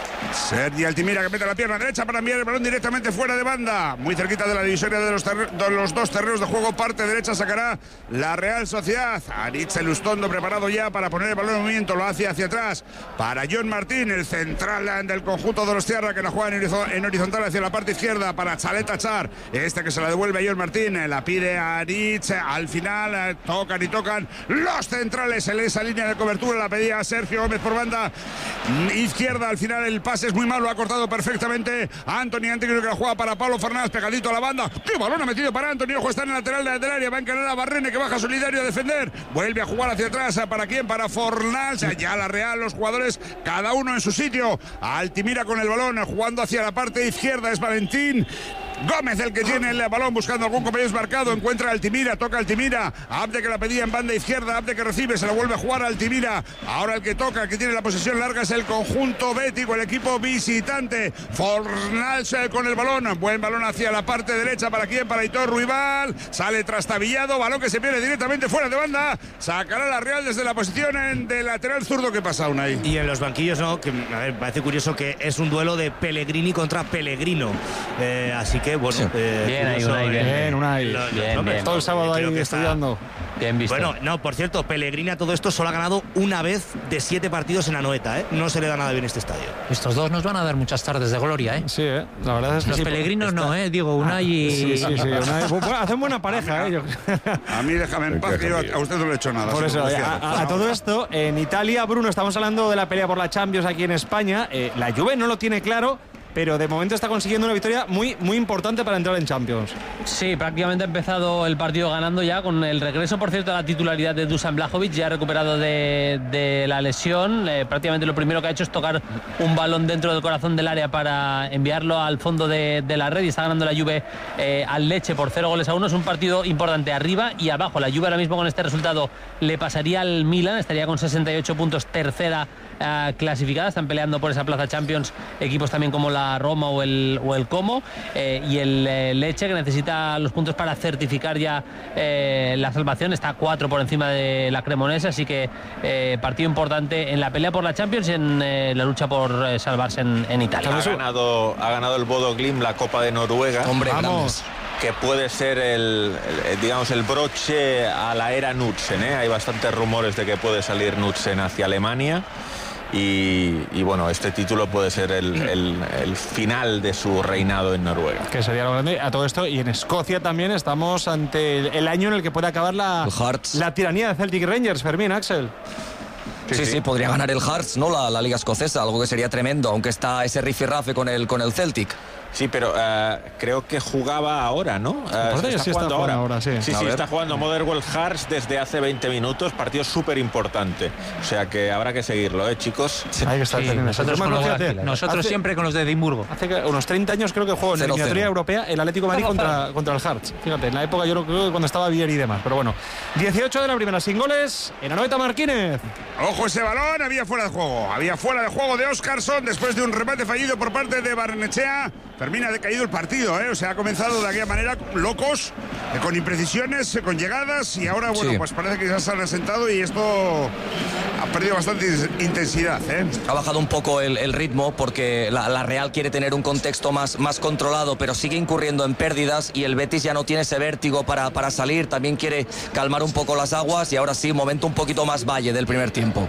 Sergi Altimira, que mete la pierna derecha para enviar el balón directamente fuera de banda, muy cerquita de la divisoria de los, de los dos terrenos de juego. Parte derecha sacará la Real Sociedad. Aritz Elustondo preparado ya para poner el balón en movimiento, lo hace hacia atrás para John Martín, el central del conjunto de los Tierra, que la juega en horizontal hacia la parte izquierda para Chaleta Char, este que se la devuelve a John Martín, la pide a Aritz. Al final tocan y tocan los centrales en esa línea de cobertura, la pedía Sergio Gómez por banda izquierda. Al final el pase es muy malo, ha cortado perfectamente a Anthony Antigua, que la juega para Pablo Fernández, pegadito a la banda. ¡Qué balón ha metido para Anthony! Ojo, está en el lateral del área, va a encarar a Barrene, que baja solidario a defender, vuelve a jugar hacia atrás. ¿Para quién? Para Fornals. Ya la Real, los jugadores cada uno en su sitio. Altimira con el balón, jugando hacia la parte izquierda, es Valentín Gómez el que tiene el balón, buscando algún compañero desmarcado. Encuentra a Altimira, toca a Altimira. Abde, que la pedía en banda izquierda, Abde que recibe, se la vuelve a jugar a Altimira. Ahora el que toca, el que tiene la posesión larga es el conjunto bético, el equipo visitante. Fornals con el balón, buen balón hacia la parte derecha. ¿Para quién? Para Aitor Ruibal. Sale trastabillado, balón que se pierde directamente fuera de banda. Sacará la Real desde la posición de lateral zurdo. ¿Qué pasa, Unai? Y en los banquillos, no, que a ver, parece curioso que es un duelo de Pellegrini contra Pellegrino. Eh, así que bueno, sí. eh, bien ahí, Unai, bien, bien, Unai. Lo, bien, no, bien. Todo el sábado ahí estudiando. Bien visto. Bueno, no, por cierto, Pellegrini a todo esto solo ha ganado una vez de siete partidos en Anoeta, ¿eh? No se le da nada bien este estadio. Estos dos nos van a dar muchas tardes de gloria, ¿eh? Sí, ¿eh? La verdad es que los sí, Pellegrinos está... no, ¿eh? Digo, Unai y... Sí, sí, sí. Unai... Bueno, hacen buena pareja, ¿eh? A mí déjame en paz, que yo a usted no le he hecho nada. Por eso, a, a, a todo esto, en Italia, Bruno, estamos hablando de la pelea por la Champions aquí en España. Eh, la Juve no lo tiene claro, pero de momento está consiguiendo una victoria muy, muy importante para entrar en Champions. Sí, prácticamente ha empezado el partido ganando ya, con el regreso, por cierto, a la titularidad de Dusan Vlahovic, ya recuperado de, de la lesión. Eh, prácticamente lo primero que ha hecho es tocar un balón dentro del corazón del área para enviarlo al fondo de, de la red, y está ganando la Juve eh, al Lecce por cero goles a uno. Es un partido importante arriba y abajo. La Juve ahora mismo con este resultado le pasaría al Milan, estaría con sesenta y ocho puntos, tercera eh, clasificada. Están peleando por esa plaza Champions equipos también como la Roma o el, o el Como, eh, y el eh, Lecce, que necesita los puntos para certificar ya eh, la salvación, está a cuatro por encima de la Cremonese, así que eh, partido importante en la pelea por la Champions y en eh, la lucha por eh, salvarse en, en Italia. Ha ganado, ha ganado el Bodo Glimt la Copa de Noruega. Hombre, vamos. que puede ser el, el, digamos, el broche a la era Knudsen, ¿eh? Hay bastantes rumores de que puede salir Knudsen hacia Alemania. Y, y bueno, este título puede ser el, el, el final de su reinado en Noruega. Que sería lo grande a todo esto. Y en Escocia también estamos ante el, el año en el que puede acabar la, la tiranía de Celtic Rangers. Fermín, Axel. Sí, sí, sí, podría ganar el Hearts, ¿no? La, la Liga Escocesa, algo que sería tremendo, aunque está ese rifirrafe con el, con el Celtic. Sí, pero uh, creo que jugaba ahora, ¿no? Uh, está, sí, está jugando ahora. ahora sí, sí, sí está jugando Motherwell Hearts desde hace veinte minutos, partido súper importante. O sea que habrá que seguirlo, ¿eh, chicos? Sí, hay que estar sí, nosotros con los de, nosotros hace, siempre con los de Edimburgo. Hace unos treinta años creo que jugó en la eliminatoria europea el Atlético de Madrid contra, contra el Hearts. Fíjate, en la época yo creo que cuando estaba Vieri y demás. Pero bueno, dieciocho de la primera, sin goles, en Anoeta Martínez. Ojo ese balón, había fuera de juego. Había fuera de juego de Óscarsson después de un remate fallido por parte de Barrenechea. Termina de caído el partido, ¿eh? O sea, ha comenzado de aquella manera, locos, eh, con imprecisiones, eh, con llegadas, y ahora, bueno, sí. pues parece que ya se han asentado y esto ha perdido bastante intensidad, ¿eh? Ha bajado un poco el, el ritmo porque la, la Real quiere tener un contexto más, más controlado, pero sigue incurriendo en pérdidas y el Betis ya no tiene ese vértigo para, para salir, también quiere calmar un poco las aguas y ahora sí, momento un poquito más valle del primer tiempo.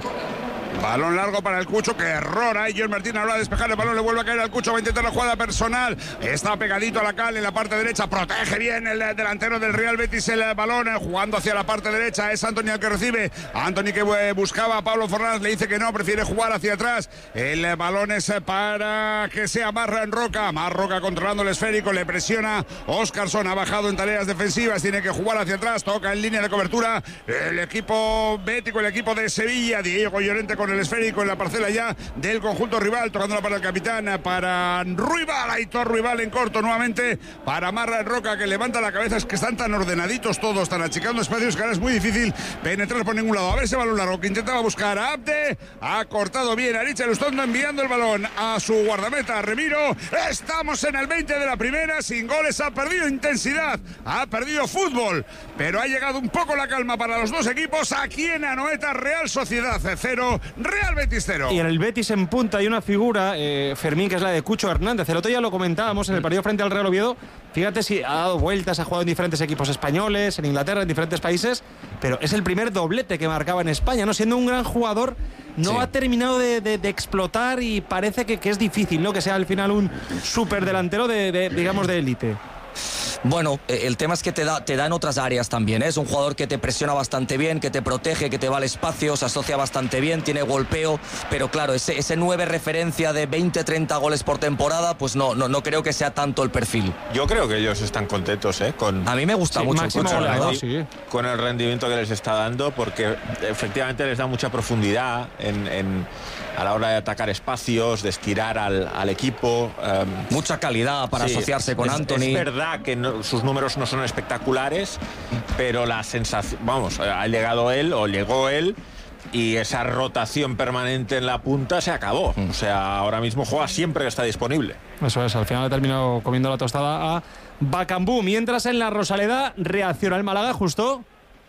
Balón largo para el Cucho, que error ahí. John Martín ahora a despejar el balón, le vuelve a caer al Cucho, va a intentar la jugada personal. Está pegadito a la cal en la parte derecha, protege bien el delantero del Real Betis el balón, jugando hacia la parte derecha. Es Anthony el que recibe. Anthony que buscaba a Pablo Fornás, le dice que no, prefiere jugar hacia atrás. El balón es para que sea Marra en Roca. Marroca controlando el esférico, le presiona. Óscarsson ha bajado en tareas defensivas, tiene que jugar hacia atrás, toca en línea de cobertura el equipo bético, el equipo de Sevilla. Diego Llorente con el esférico en la parcela ya del conjunto rival, tocándola para el capitán, para Ruibal, Aitor Ruibal en corto nuevamente, para Marra en Roca, que levanta la cabeza. Es que están tan ordenaditos todos, están achicando espacios que ahora es muy difícil penetrar por ningún lado. A ver ese balón largo que intentaba buscar a Abde, ha cortado bien a Richard Lustondo, enviando el balón a su guardameta Remiro. Estamos en el veinte de la primera, sin goles, ha perdido intensidad, ha perdido fútbol, pero ha llegado un poco la calma para los dos equipos. Aquí en Anoeta, Real Sociedad cero, Real Betis cero. Y en el Betis en punta hay una figura, eh, Fermín, que es la de Cucho Hernández. El otro día lo comentábamos en el partido frente al Real Oviedo. Fíjate si ha dado vueltas, ha jugado en diferentes equipos españoles, en Inglaterra, en diferentes países, pero es el primer doblete que marcaba en España, ¿no? Siendo un gran jugador, no sí. ha terminado de, de, de explotar y parece que, que es difícil, ¿no? Que sea al final un superdelantero de, de, digamos, de élite. Bueno, el tema es que te da, te da en otras áreas también, ¿eh? Es un jugador que te presiona bastante bien, que te protege, que te va al espacio, se asocia bastante bien, tiene golpeo, pero claro, ese, ese nueve referencia de veinte, treinta goles por temporada, pues no, no, no creo que sea tanto el perfil. Yo creo que ellos están contentos, ¿eh? Con, a mí me gusta sí, mucho con, el rendi- sí. con el rendimiento que les está dando, porque efectivamente les da mucha profundidad en... en a la hora de atacar espacios, de estirar al, al equipo. Um, Mucha calidad para sí, asociarse con es, Anthony. Es verdad que no, sus números no son espectaculares, pero la sensación, vamos, ha llegado él o llegó él y esa rotación permanente en la punta se acabó. Mm. O sea, ahora mismo juega siempre que está disponible. Eso es, al final ha terminado comiendo la tostada a Bacambú. Mientras en la Rosaleda reacciona el Málaga, justo.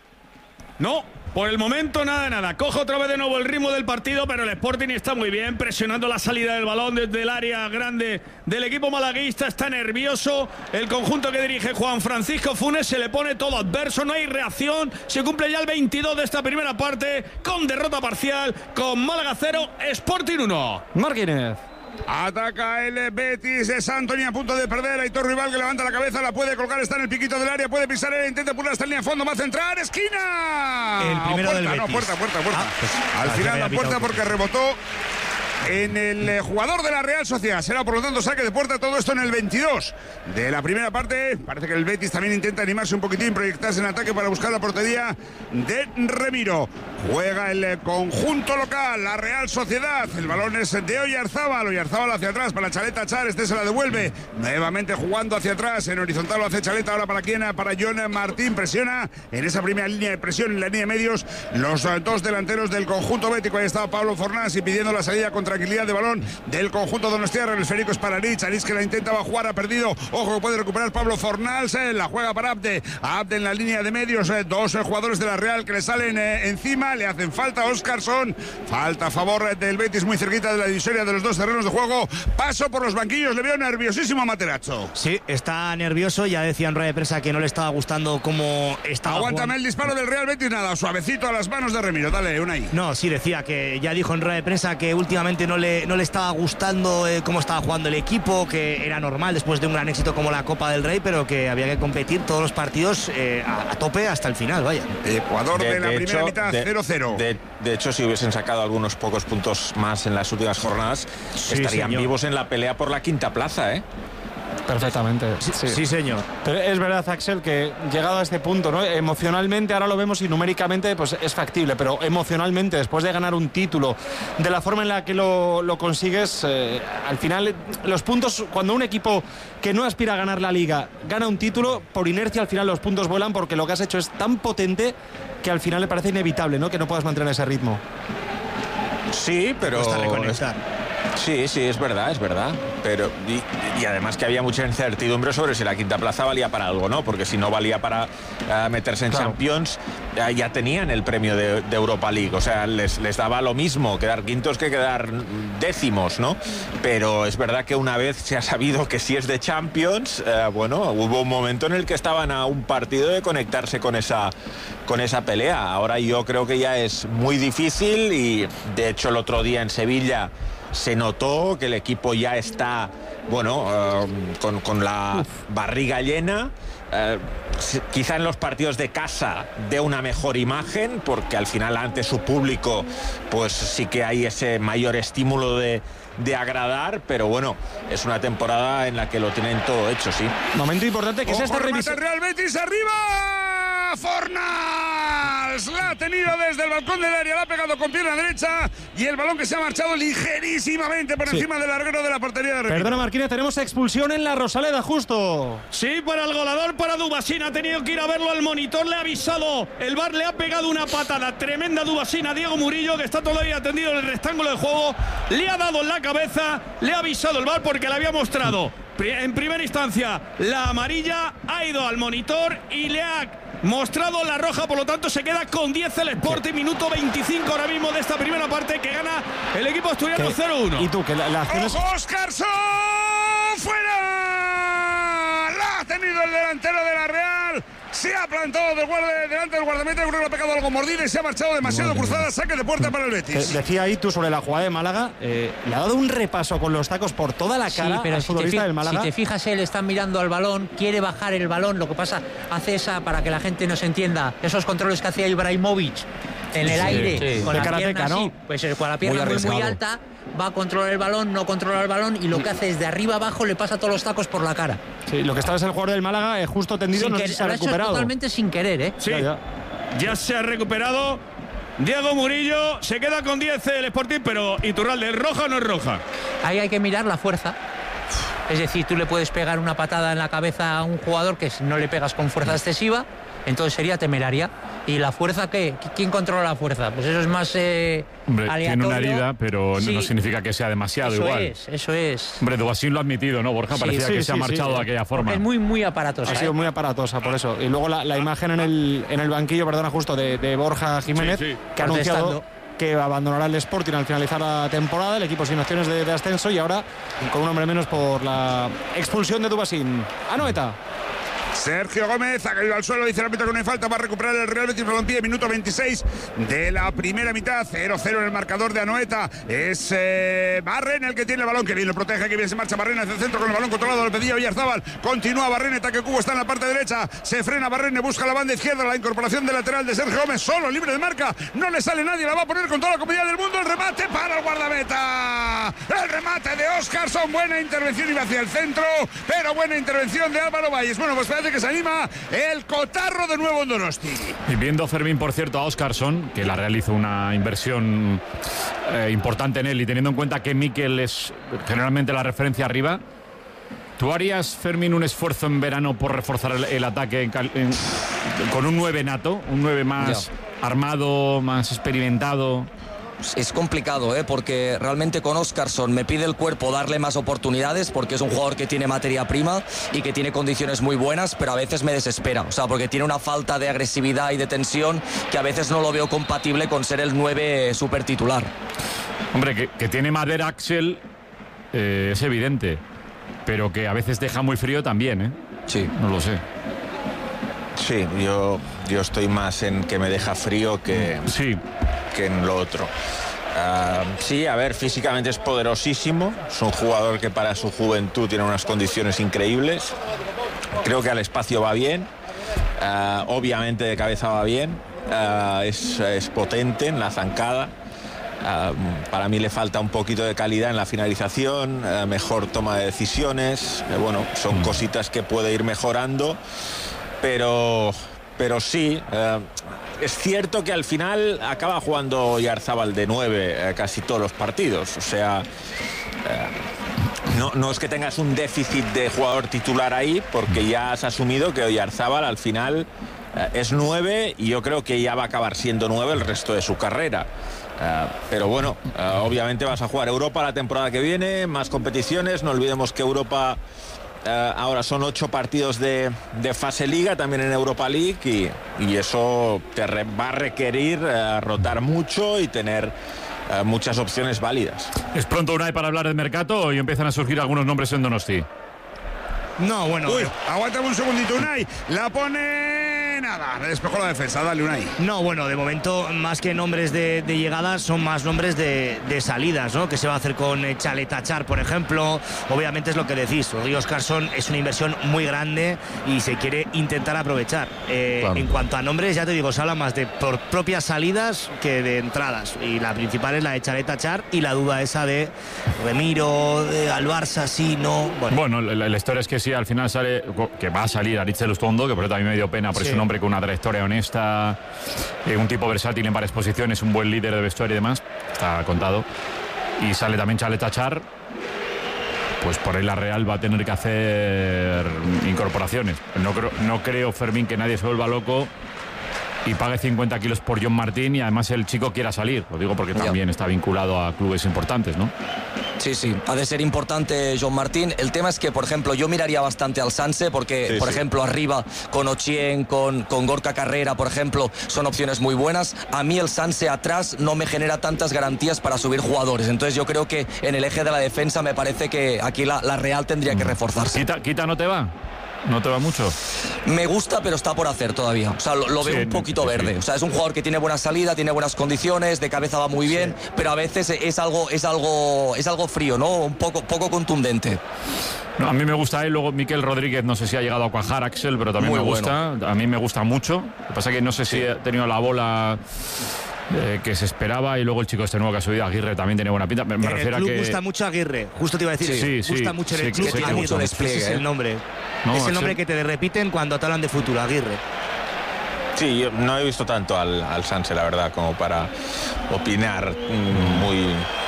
No. Por el momento nada de nada, coge otra vez de nuevo el ritmo del partido, pero el Sporting está muy bien, presionando la salida del balón desde el área grande del equipo malaguista, está nervioso, el conjunto que dirige Juan Francisco Funes se le pone todo adverso, no hay reacción, se cumple ya el veintidós de esta primera parte, con derrota parcial, con Málaga cero, Sporting uno. Martínez. Ataca el Betis, es Anthony a punto de perder. Aitor Rival que levanta la cabeza, la puede colgar, está en el piquito del área, puede pisar, él intenta pular hasta la línea de fondo, va a centrar, esquina. El primero puerta, del Betis. No, puerta, puerta, puerta. Ah, pues, Al final la puerta porque rebotó en el eh, jugador de la Real Sociedad. Será por lo tanto saque de puerta, todo esto en el veintidós de la primera parte. Parece que el Betis también intenta animarse un poquitín, proyectarse en ataque para buscar la portería de Remiro. Juega el eh, conjunto local, la Real Sociedad. El balón es de Oyarzábal, Oyarzábal hacia atrás para Chaleta Char, este se la devuelve. Nuevamente jugando hacia atrás, en horizontal lo hace Chaleta, ahora para quién, para John Martín. Presiona en esa primera línea de presión, en la línea de medios, los eh, dos delanteros del conjunto bético. Ahí estaba Pablo Fornás y pidiendo la salida contra tranquilidad de balón del conjunto donostiarra. El esférico es para Aritz, Aritz que la intentaba jugar, ha perdido, ojo que puede recuperar Pablo Fornals, eh, la juega para Abde, Abde en la línea de medios, eh, dos eh, jugadores de la Real que le salen eh, encima, le hacen falta a Óscarson, falta a favor eh, del Betis muy cerquita de la divisoria de los dos terrenos de juego, paso por los banquillos, le veo nerviosísimo a Materazzo. Sí, está nervioso, ya decía en rueda de prensa que no le estaba gustando cómo estaba Aguántame jugando. el disparo del Real Betis, nada, suavecito a las manos de Remiro, dale, una ahí. No, sí, decía que ya dijo en rueda de prensa que últimamente no le, no le estaba gustando eh, cómo estaba jugando el equipo, que era normal después de un gran éxito como la Copa del Rey, pero que había que competir todos los partidos eh, a, a tope hasta el final, vaya. Ecuador de, de la de primera hecho, mitad, cero cero. De, de, de hecho, si hubiesen sacado algunos pocos puntos más en las últimas jornadas, sí, estarían señor. vivos en la pelea por la quinta plaza, ¿eh? Perfectamente. Sí, sí. sí, señor. Pero es verdad, Axel, que llegado a este punto, ¿no? Emocionalmente, ahora lo vemos y numéricamente pues es factible, pero emocionalmente, después de ganar un título, de la forma en la que lo, lo consigues, eh, al final, los puntos, cuando un equipo que no aspira a ganar la Liga gana un título, por inercia al final los puntos vuelan porque lo que has hecho es tan potente que al final le parece inevitable, ¿no?, que no puedas mantener ese ritmo. Sí, pero... Cuesta reconectar. Sí, sí, es verdad, es verdad. Pero y, y además que había mucha incertidumbre sobre si la quinta plaza valía para algo, ¿no? Porque si no valía para uh, meterse en claro. Champions, uh, ya tenían el premio de, de Europa League. O sea, les, les daba lo mismo quedar quintos que quedar décimos, ¿no? Pero es verdad que una vez se ha sabido que si es de Champions, uh, bueno, hubo un momento en el que estaban a un partido de conectarse con esa, con esa pelea. Ahora yo creo que ya es muy difícil y, de hecho, el otro día en Sevilla se notó que el equipo ya está, bueno, uh, con, con la Uf. barriga llena. Uh, quizá en los partidos de casa dé una mejor imagen, porque al final ante su público pues sí que hay ese mayor estímulo de, de agradar, pero bueno, es una temporada en la que lo tienen todo hecho, sí. Momento importante que es esta revisión. Real Betis arriba, Fornals la ha tenido desde el balcón del área, la ha pegado con pierna derecha y el balón que se ha marchado ligerísimamente por sí. encima del larguero de la portería de Remiro. Perdona, Marquina, tenemos expulsión en la Rosaleda, justo. Sí, para el goleador, para Dubasín, ha tenido que ir a verlo al monitor, le ha avisado, el V A R le ha pegado una patada tremenda a Dubasín, a Diego Murillo, que está todavía atendido en el rectángulo de juego, le ha dado en la cabeza, le ha avisado el V A R porque le había mostrado en primera instancia la amarilla, ha ido al monitor y le ha mostrado la roja, por lo tanto se queda con diez el Sporting, minuto veinticinco ahora mismo de esta primera parte que gana el equipo asturiano cero uno. ¿Y tú que la, la acción es... ¡Óscarson! ¡Fuera! La ha tenido el delantero de la Real. Se ha plantado del guardia, delante del guardameta, creo que le ha pegado algo mordido y se ha marchado demasiado Madre cruzada, saque de puerta para el Betis. Decía ahí tú sobre la jugada de Málaga, eh, le ha dado un repaso con los tacos por toda la cara sí, pero al si futbolista te del Málaga. Si te fijas, él está mirando al balón, quiere bajar el balón, lo que pasa, hace esa, para que la gente nos entienda, esos controles que hacía Ibrahimovic en el sí, aire, sí. con, la pierna, ¿no? así, pues con la pierna muy, muy, muy alta, va a controlar el balón, no controla el balón y lo que hace es de arriba abajo le pasa todos los tacos por la cara. Sí, lo que estaba es el jugador del Málaga eh, justo tendido, no sé si se ha recuperado. Totalmente sin querer, ¿eh? Sí, ya, ya. ya se ha recuperado Diego Murillo, se queda con diez el Sporting, pero Iturralde, ¿es roja o no es roja? Ahí hay que mirar la fuerza. Es decir, tú le puedes pegar una patada en la cabeza a un jugador que no le pegas con fuerza excesiva, entonces sería temeraria. ¿Y la fuerza qué? ¿Quién controla la fuerza? Pues eso es más eh, Hombre, aleatorio. Tiene una herida, pero sí. no significa que sea demasiado eso igual. Eso es, eso es. Hombre, Dubasín lo ha admitido, ¿no, Borja? Sí, Parecía sí, que sí, se ha marchado sí, de aquella forma. Es muy, muy aparatosa. Ha sido ¿eh? muy aparatosa, por eso. Y luego la, la imagen en el, en el banquillo, perdona, justo, de, de Borja Jiménez, sí, sí. que ha anunciado que abandonará el Sporting al finalizar la temporada, el equipo sin opciones de, de ascenso y ahora con un hombre menos por la expulsión de Dubasín. Anoeta. Sergio Gómez ha caído al suelo, dice el árbitro que no hay falta para recuperar el Real Betis Balompié, minuto veintiséis de la primera mitad, cero cero en el marcador de Anoeta. Es eh, Barren el que tiene el balón, que bien lo protege, que bien se marcha Barren hacia el centro con el balón controlado, lo pedía Oyarzábal, continúa Barren, Taque Cubo está en la parte derecha, se frena Barren, busca la banda izquierda, la incorporación de lateral de Sergio Gómez, solo, libre de marca, no le sale nadie, la va a poner con toda la comodidad del mundo, el remate para el guardameta, el remate de Óscarson, buena intervención, iba hacia el centro, pero buena intervención de Álvaro Valles. Bueno, pues parece que se anima el cotarro de nuevo en Donosti. Y viendo Fermín, por cierto, a Óscarson, que la Real hizo una inversión eh, importante en él, y teniendo en cuenta que Mikel es generalmente la referencia arriba, ¿tú harías, Fermín, un esfuerzo en verano por reforzar el, el ataque en, en, con un nueve nato, un nueve más ya. armado, más experimentado? es complicado, ¿eh? Porque realmente con Óscarsson me pide el cuerpo darle más oportunidades, porque es un jugador que tiene materia prima y que tiene condiciones muy buenas, pero a veces me desespera, o sea, porque tiene una falta de agresividad y de tensión que a veces no lo veo compatible con ser el nueve super titular. Hombre, que, que tiene madera Axel eh, es evidente, pero que a veces deja muy frío también, ¿eh? Sí. No lo sé. Sí, yo, yo estoy más en que me deja frío que, sí. que en lo otro. Uh, sí, a ver, físicamente es poderosísimo. Es un jugador que para su juventud tiene unas condiciones increíbles. Creo que al espacio va bien. Uh, obviamente de cabeza va bien. Uh, es, es potente en la zancada. Uh, para mí le falta un poquito de calidad en la finalización, uh, mejor toma de decisiones. Uh, bueno, son cositas que puede ir mejorando. Pero, pero sí, eh, es cierto que al final acaba jugando Oyarzábal de nueve eh, casi todos los partidos. O sea, eh, no, no es que tengas un déficit de jugador titular ahí, porque ya has asumido que Oyarzábal al final eh, es nueve y yo creo que ya va a acabar siendo nueve el resto de su carrera. Uh, pero bueno, uh, obviamente vas a jugar Europa la temporada que viene, más competiciones. No olvidemos que Europa... Uh, ahora son ocho partidos de, de fase liga, también en Europa League, y, y eso te re, va a requerir uh, rotar mucho y tener uh, muchas opciones válidas. ¿Es pronto, Unai, para hablar del mercado y empiezan a surgir algunos nombres en Donosti? No, bueno. Uy, aguántame un segundito, Unai. La pone... Nada, despejó la defensa, dale Unai. No, bueno, de momento más que nombres de, de llegadas son más nombres de, de salidas, ¿no? Que se va a hacer con Chaletachar, por ejemplo. Obviamente es lo que decís, Rodrigo Óscarsson es una inversión muy grande y se quiere intentar aprovechar. Eh, claro. En cuanto a nombres, ya te digo, se habla más de por propias salidas que de entradas. Y la principal es la de Chaletachar y la duda esa de Remiro, de al Barça, sí, no. Bueno, bueno la, la historia es que sí, al final sale, que va a salir Aritz Elustondo, que por eso también me dio pena, por sí. Eso un hombre con una trayectoria honesta, eh, un tipo versátil en varias posiciones, un buen líder de vestuario y demás, está contado. Y sale también Chaletachar, pues por ahí la Real va a tener que hacer incorporaciones. No creo, no creo, Fermín, que nadie se vuelva loco y pague cincuenta kilos por John Martín y además el chico quiera salir. Lo digo porque también ya. Está vinculado a clubes importantes, ¿no? Sí, sí, ha de ser importante John Martín. El tema es que, por ejemplo, yo miraría bastante al Sanse porque, sí, por sí. ejemplo, arriba con Ochien, con, con Gorka Carrera, por ejemplo, son opciones muy buenas. A mí el Sanse atrás no me genera tantas garantías para subir jugadores. Entonces yo creo que en el eje de la defensa me parece que aquí la, la Real tendría que reforzarse. ¿Quita, quita no te va? ¿No te va mucho? Me gusta, pero está por hacer todavía. O sea, lo, lo veo sí, un poquito sí, verde. Sí. O sea, es un jugador que tiene buena salida, tiene buenas condiciones, de cabeza va muy bien, sí. Pero a veces es algo, es algo, es algo frío, ¿no? Un poco, poco contundente. No, a mí me gusta él, luego Miquel Rodríguez, no sé si ha llegado a cuajar, Axel, pero también muy me gusta. Bueno. A mí me gusta mucho. Lo que pasa es que no sé si sí. ha tenido la bola... Eh, que se esperaba, y luego el chico este nuevo que ha subido, Aguirre, también tiene buena pinta. Me, me en refiero el club a que gusta mucho Aguirre, justo te iba a decir, sí, sí, gusta sí, mucho en sí, el club, sí, tiene mucho despliegue, es el nombre. No, es el nombre que te repiten cuando te hablan de futuro, Aguirre. Sí, yo no he visto tanto al, al Sanse, la verdad, como para opinar muy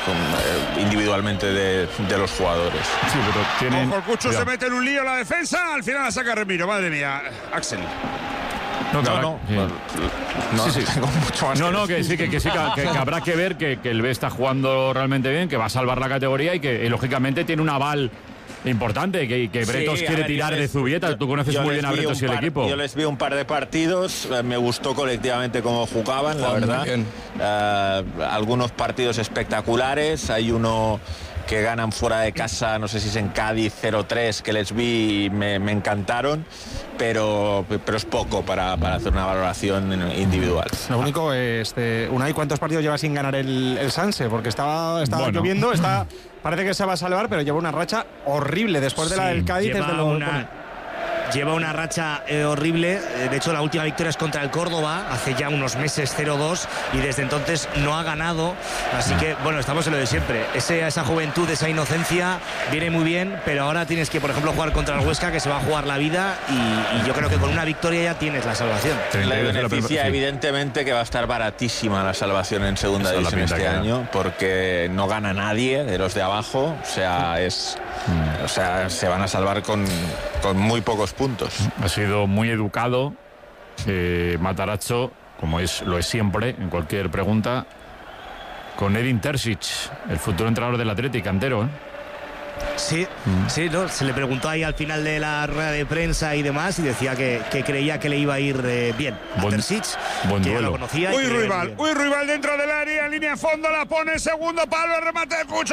eh, individualmente de, de los jugadores. Sí, pero tienen... Ojo, el Cucho se mete en un lío la defensa, al final la saca Remiro, madre mía, Axel. No, no, no, sí. no, sí, sí. Tengo mucho más no, no, que, que sí, que, que sí, que, que habrá que ver que, que el B está jugando realmente bien, que va a salvar la categoría y que y, lógicamente tiene un aval importante, que, que Bretos sí, quiere ver, tirar les, de Zubieta. Tú conoces muy bien a Bretos y el par, equipo. Yo les vi un par de partidos, me gustó colectivamente cómo jugaban, la verdad. Uh, algunos partidos espectaculares, hay uno que ganan fuera de casa, no sé si es en Cádiz, cero tres, que les vi y me, me encantaron, pero, pero es poco para, para hacer una valoración individual. Lo único es, de, Unai, ¿cuántos partidos lleva sin ganar el, el Sanse? Porque estaba, estaba bueno. lloviendo, está, parece que se va a salvar, pero lleva una racha horrible después de sí, la del Cádiz. Desde lo, una... Lleva una racha eh, horrible. De hecho, la última victoria es contra el Córdoba, hace ya unos meses, cero dos, y desde entonces no ha ganado. Así que, bueno, estamos en lo de siempre. Ese, esa juventud, esa inocencia viene muy bien, pero ahora tienes que, por ejemplo, jugar contra el Huesca, que se va a jugar la vida, y, y yo creo que con una victoria ya tienes la salvación. Le beneficia, evidentemente, que va a estar baratísima la salvación en segunda Eso división este año, porque no gana nadie de los de abajo. O sea, es... Mm. O sea, se van a salvar con, con muy pocos puntos. Ha sido muy educado eh, Matarazzo, como es lo es siempre en cualquier pregunta, con Edin Terzic, el futuro entrenador del Athletic, cantero, ¿eh? Sí, mm. sí, ¿no? Se le preguntó ahí al final de la rueda de prensa y demás y decía que, que creía que le iba a ir eh, bien a buen, Terzic, buen que duelo. Lo conocía. Uy, Ruibal, uy, Ruibal dentro del área, en línea de fondo, la pone, segundo palo, el remate de Cucho,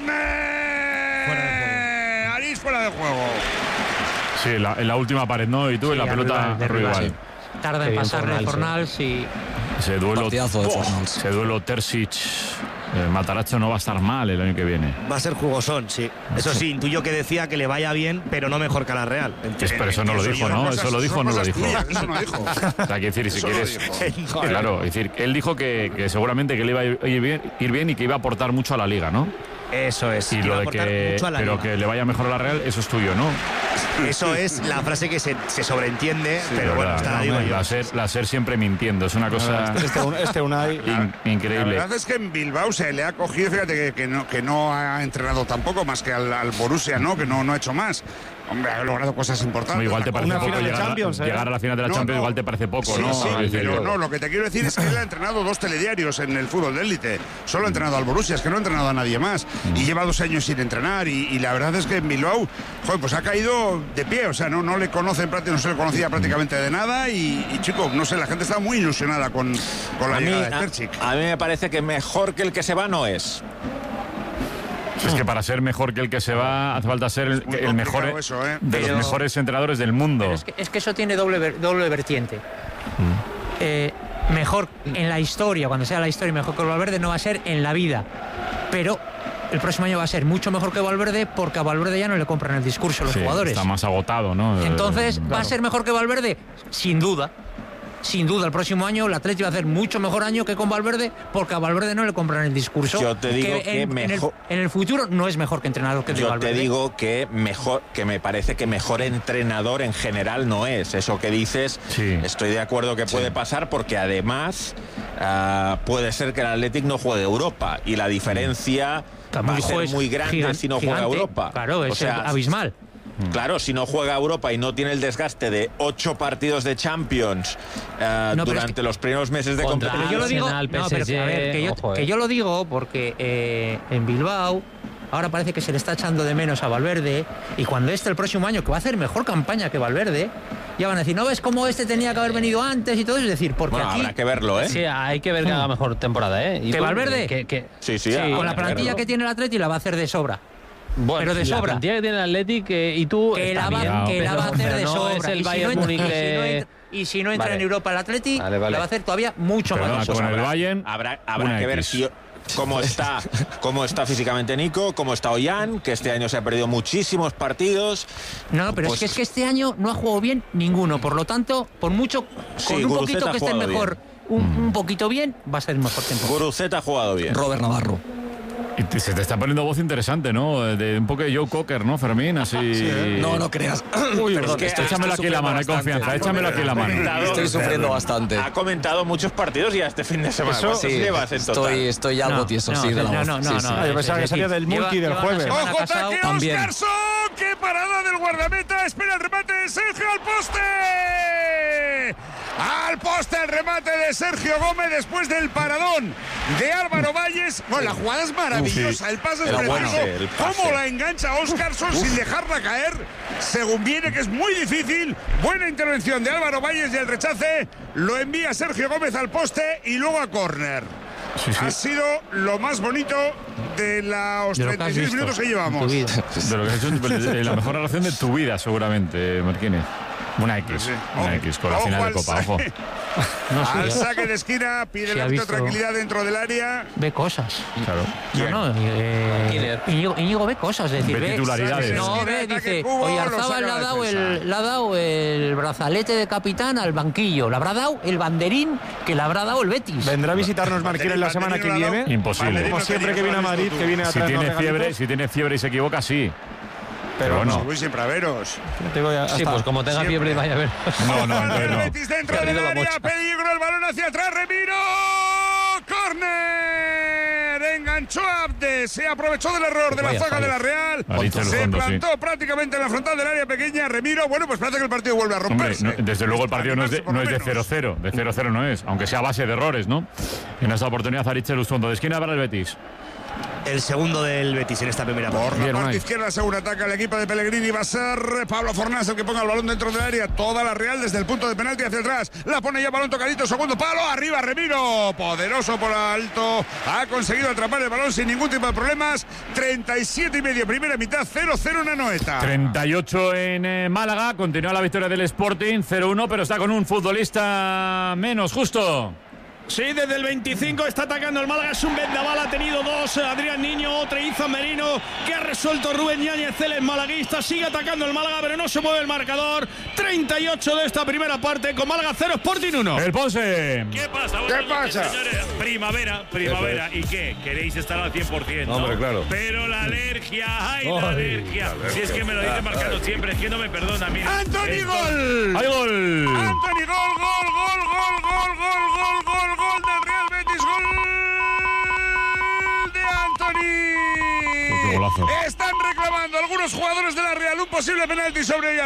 córner. Arís fuera de juego. Sí, en la, en la última pared, ¿no? Y tú sí, en la pelota de Ruibal. Sí. Tarda en pasarle a Fornals y... Ese duelo, oh, ese duelo Terzic... Eh, Matarazzo no va a estar mal el año que viene. Va a ser jugosón, sí. Eso sí, intuyo que decía que le vaya bien, pero no mejor que a la Real. Es, pero eso no lo dijo, ¿no? Eso lo dijo o no lo dijo. Eso no dijo. O sea, que decir, si quieres... Claro, es decir, él dijo que, que seguramente que le iba a ir bien, ir bien y que iba a aportar mucho a la Liga, ¿no? Eso es. Y lo de que, pero liga. que le vaya mejor a la Real, eso es tuyo, ¿no? Eso es la frase que se, se sobreentiende, sí, pero bueno, está no, la digo yo. La SER, la SER siempre mintiendo, es una cosa este, este Unai, in, increíble. La verdad es que en Bilbao se le ha cogido, fíjate que, que, no, que no ha entrenado tampoco más que al, al Borussia, ¿no? Que no, no ha hecho más. Hombre, ha logrado cosas importantes. No, igual te parece poco llegar, Champions, ¿eh? llegar a la final de la no, Champions, no. igual te parece poco, sí, ¿no? Sí, sí, pero no, lo que te quiero decir es que él ha entrenado dos telediarios en el fútbol de élite. Solo ha entrenado al Borussia, es que no ha entrenado a nadie más. Mm. Y lleva dos años sin entrenar. Y, y la verdad es que en Bilbao, joder, pues ha caído de pie. O sea, no, no le conocen, no se le conocía prácticamente de nada. Y, y chico, no sé, la gente está muy ilusionada con, con la a llegada mí, de Terzic. A, a mí me parece que mejor que el que se va no es. Es que para ser mejor que el que se va hace falta ser el, el mejor eso, ¿eh? de pero, los mejores entrenadores del mundo. Es que, es que eso tiene doble, doble vertiente. Mm. Eh, mejor en la historia, cuando sea la historia mejor que Valverde, no va a ser en la vida. Pero el próximo año va a ser mucho mejor que Valverde porque a Valverde ya no le compran el discurso los sí, jugadores. Está más agotado, ¿no? Entonces, claro. ¿va a ser mejor que Valverde? Sin duda. Sin duda, el próximo año el Atleti va a hacer mucho mejor año que con Valverde porque a Valverde no le compran el discurso. Yo te digo que, que en, mejor... en, el, en el futuro no es mejor que entrenador que de Yo Valverde. Yo te digo que mejor, que me parece que mejor entrenador en general no es. Eso que dices, sí. estoy de acuerdo que puede sí. pasar porque además uh, puede ser que el Athletic no juegue Europa y la diferencia va a ser muy grande gigante, si no juega Europa. Claro, es o sea, abismal. Claro, si no juega Europa y no tiene el desgaste de ocho partidos de Champions uh, no, durante es que, los primeros meses de competición. Yo lo digo, no, pero que, a ver, que, yo, Ojo, eh. que yo lo digo porque eh, en Bilbao ahora parece que se le está echando de menos a Valverde y cuando este el próximo año que va a hacer mejor campaña que Valverde ya van a decir, ¿no ves cómo este tenía que haber venido antes y todo? Es decir, porque bueno, aquí... habrá que verlo, ¿eh? Sí, hay que ver que haga mejor temporada, ¿eh? ¿Que Valverde? Que, que... Sí, sí, sí con la plantilla que tiene el Atleti la va a hacer de sobra. Bueno, pero de la sobra. La plantilla que tiene el Athletic eh, y tú que la va, bien, que la va a hacer de no sobra. Es el y, Bayern si no Múnich entra, de... y, si no entra, y si no entra vale. en Europa el Athletic, vale, vale. la va a hacer todavía mucho Perdona, más. Con pues el habrá, Bayern habrá, habrá que ver si, cómo está cómo está físicamente Nico, cómo está Ollán, que este año se ha perdido muchísimos partidos. No, pero pues, es, que, es que este año no ha jugado bien ninguno. Por lo tanto, por mucho, con sí, un Guruceta poquito que esté mejor, un, un poquito bien, va a ser mejor tiempo. Guruceta ha jugado bien. Robert Navarro. Y te, se te está poniendo voz interesante, ¿no? De un poco de Joe Cocker, ¿no, Fermín? Así... Sí, ¿eh? No, no creas. Uy, perdón, es que échamelo aquí en la mano, hay confianza, échamelo aquí en la mano. Estoy sufriendo bastante. Ha comentado muchos partidos ya este fin de semana. Eso, sí, llevas en total? Estoy, estoy algo no, tieso, no, sí, de la no, voz. no, no, sí, no, sí. no, Yo pensaba que salía del multi del jueves. ¡Ojo, taque Oscarson! ¡Qué parada del guardameta! ¡Espera el remate de Sergio al poste! Al poste el remate de Sergio Gómez después del paradón de Álvaro Valles. Bueno, la jugada es maravillosa, el pase es preciso. ¿Cómo la engancha Oscarson sin dejarla caer? Según viene, que es muy difícil. Buena intervención de Álvaro Valles y el rechace lo envía Sergio Gómez al poste y luego a córner. Sí, sí. Ha sido lo más bonito de los de treinta y seis minutos que llevamos. De lo que has hecho, la mejor relación de tu vida, seguramente, Marquínez. Una X, sí. una X con la ojo final de Copa, ojo. No, sí, al saque de esquina, pide sí, la visto... tranquilidad dentro del área. Ve cosas. Claro. No, no, eh, Íñigo, Íñigo ve cosas, es decir, ve, ve titularidades. No, ve, dice, Oyarzábal le ha dado el, le ha dado el brazalete de capitán al banquillo, le habrá dado el banderín que le habrá dado el Betis. ¿Vendrá a visitarnos Marquínez la semana que viene? Imposible. Como siempre que viene a Madrid, que viene a si tiene fiebre, si tiene fiebre y se equivoca, sí. Pero bueno, voy siempre a veros. A sí, pues como tenga siempre. Fiebre y vaya a ver. No, no, no. El Betis dentro del área, peligro, el balón hacia atrás, Remiro. ¡Córner! de enganchó a Abde, se aprovechó del error de la zaga de la Real, se plantó sí. prácticamente en la frontal del área pequeña. Remiro, bueno, pues parece que el partido vuelve a romperse. Hombre, no, desde luego el partido no es de, no es de cero cero, de cero cero no es, aunque sea a base de errores, ¿no? En esta oportunidad Aritz Elustondo, de esquina para el Betis. El segundo del Betis en esta primera parte. Por la parte izquierda, según ataca el equipo de Pellegrini, va a ser Pablo Fornás el que ponga el balón dentro del área. Toda la Real desde el punto de penalti hacia atrás. La pone ya balón tocadito, segundo palo, arriba Remiro. Poderoso por alto. Ha conseguido atrapar el balón sin ningún tipo de problemas. treinta y siete y medio, primera mitad, cero cero en Anoeta. treinta y ocho en eh, Málaga. Continúa la victoria del Sporting, cero uno, pero está con un futbolista menos, justo. Sí, desde el veinticinco está atacando el Málaga, es un vendaval, ha tenido dos, Adrián Niño, otro Izan Merino, que ha resuelto Rubén Yáñez, él es malaguista, sigue atacando el Málaga, pero no se mueve el marcador. treinta y ocho de esta primera parte, con Málaga cero, Sporting uno. El Ponce. ¿Qué pasa? ¿Qué pasa? Señores, primavera, primavera, ¿y qué? ¿Queréis estar al cien por ciento? Hombre, claro. Pero la alergia, ¡ay, la alergia! Si es que me lo dice marcando siempre, es que no me perdona, mira. ¡Anthony, gol! ¡Hay gol! ¡Anthony, gol, gol, gol, gol, gol, gol, gol, gol! Gol del Real Betis, gol de Anthony. Están reclamando algunos jugadores de la Real un posible penalti sobre ella.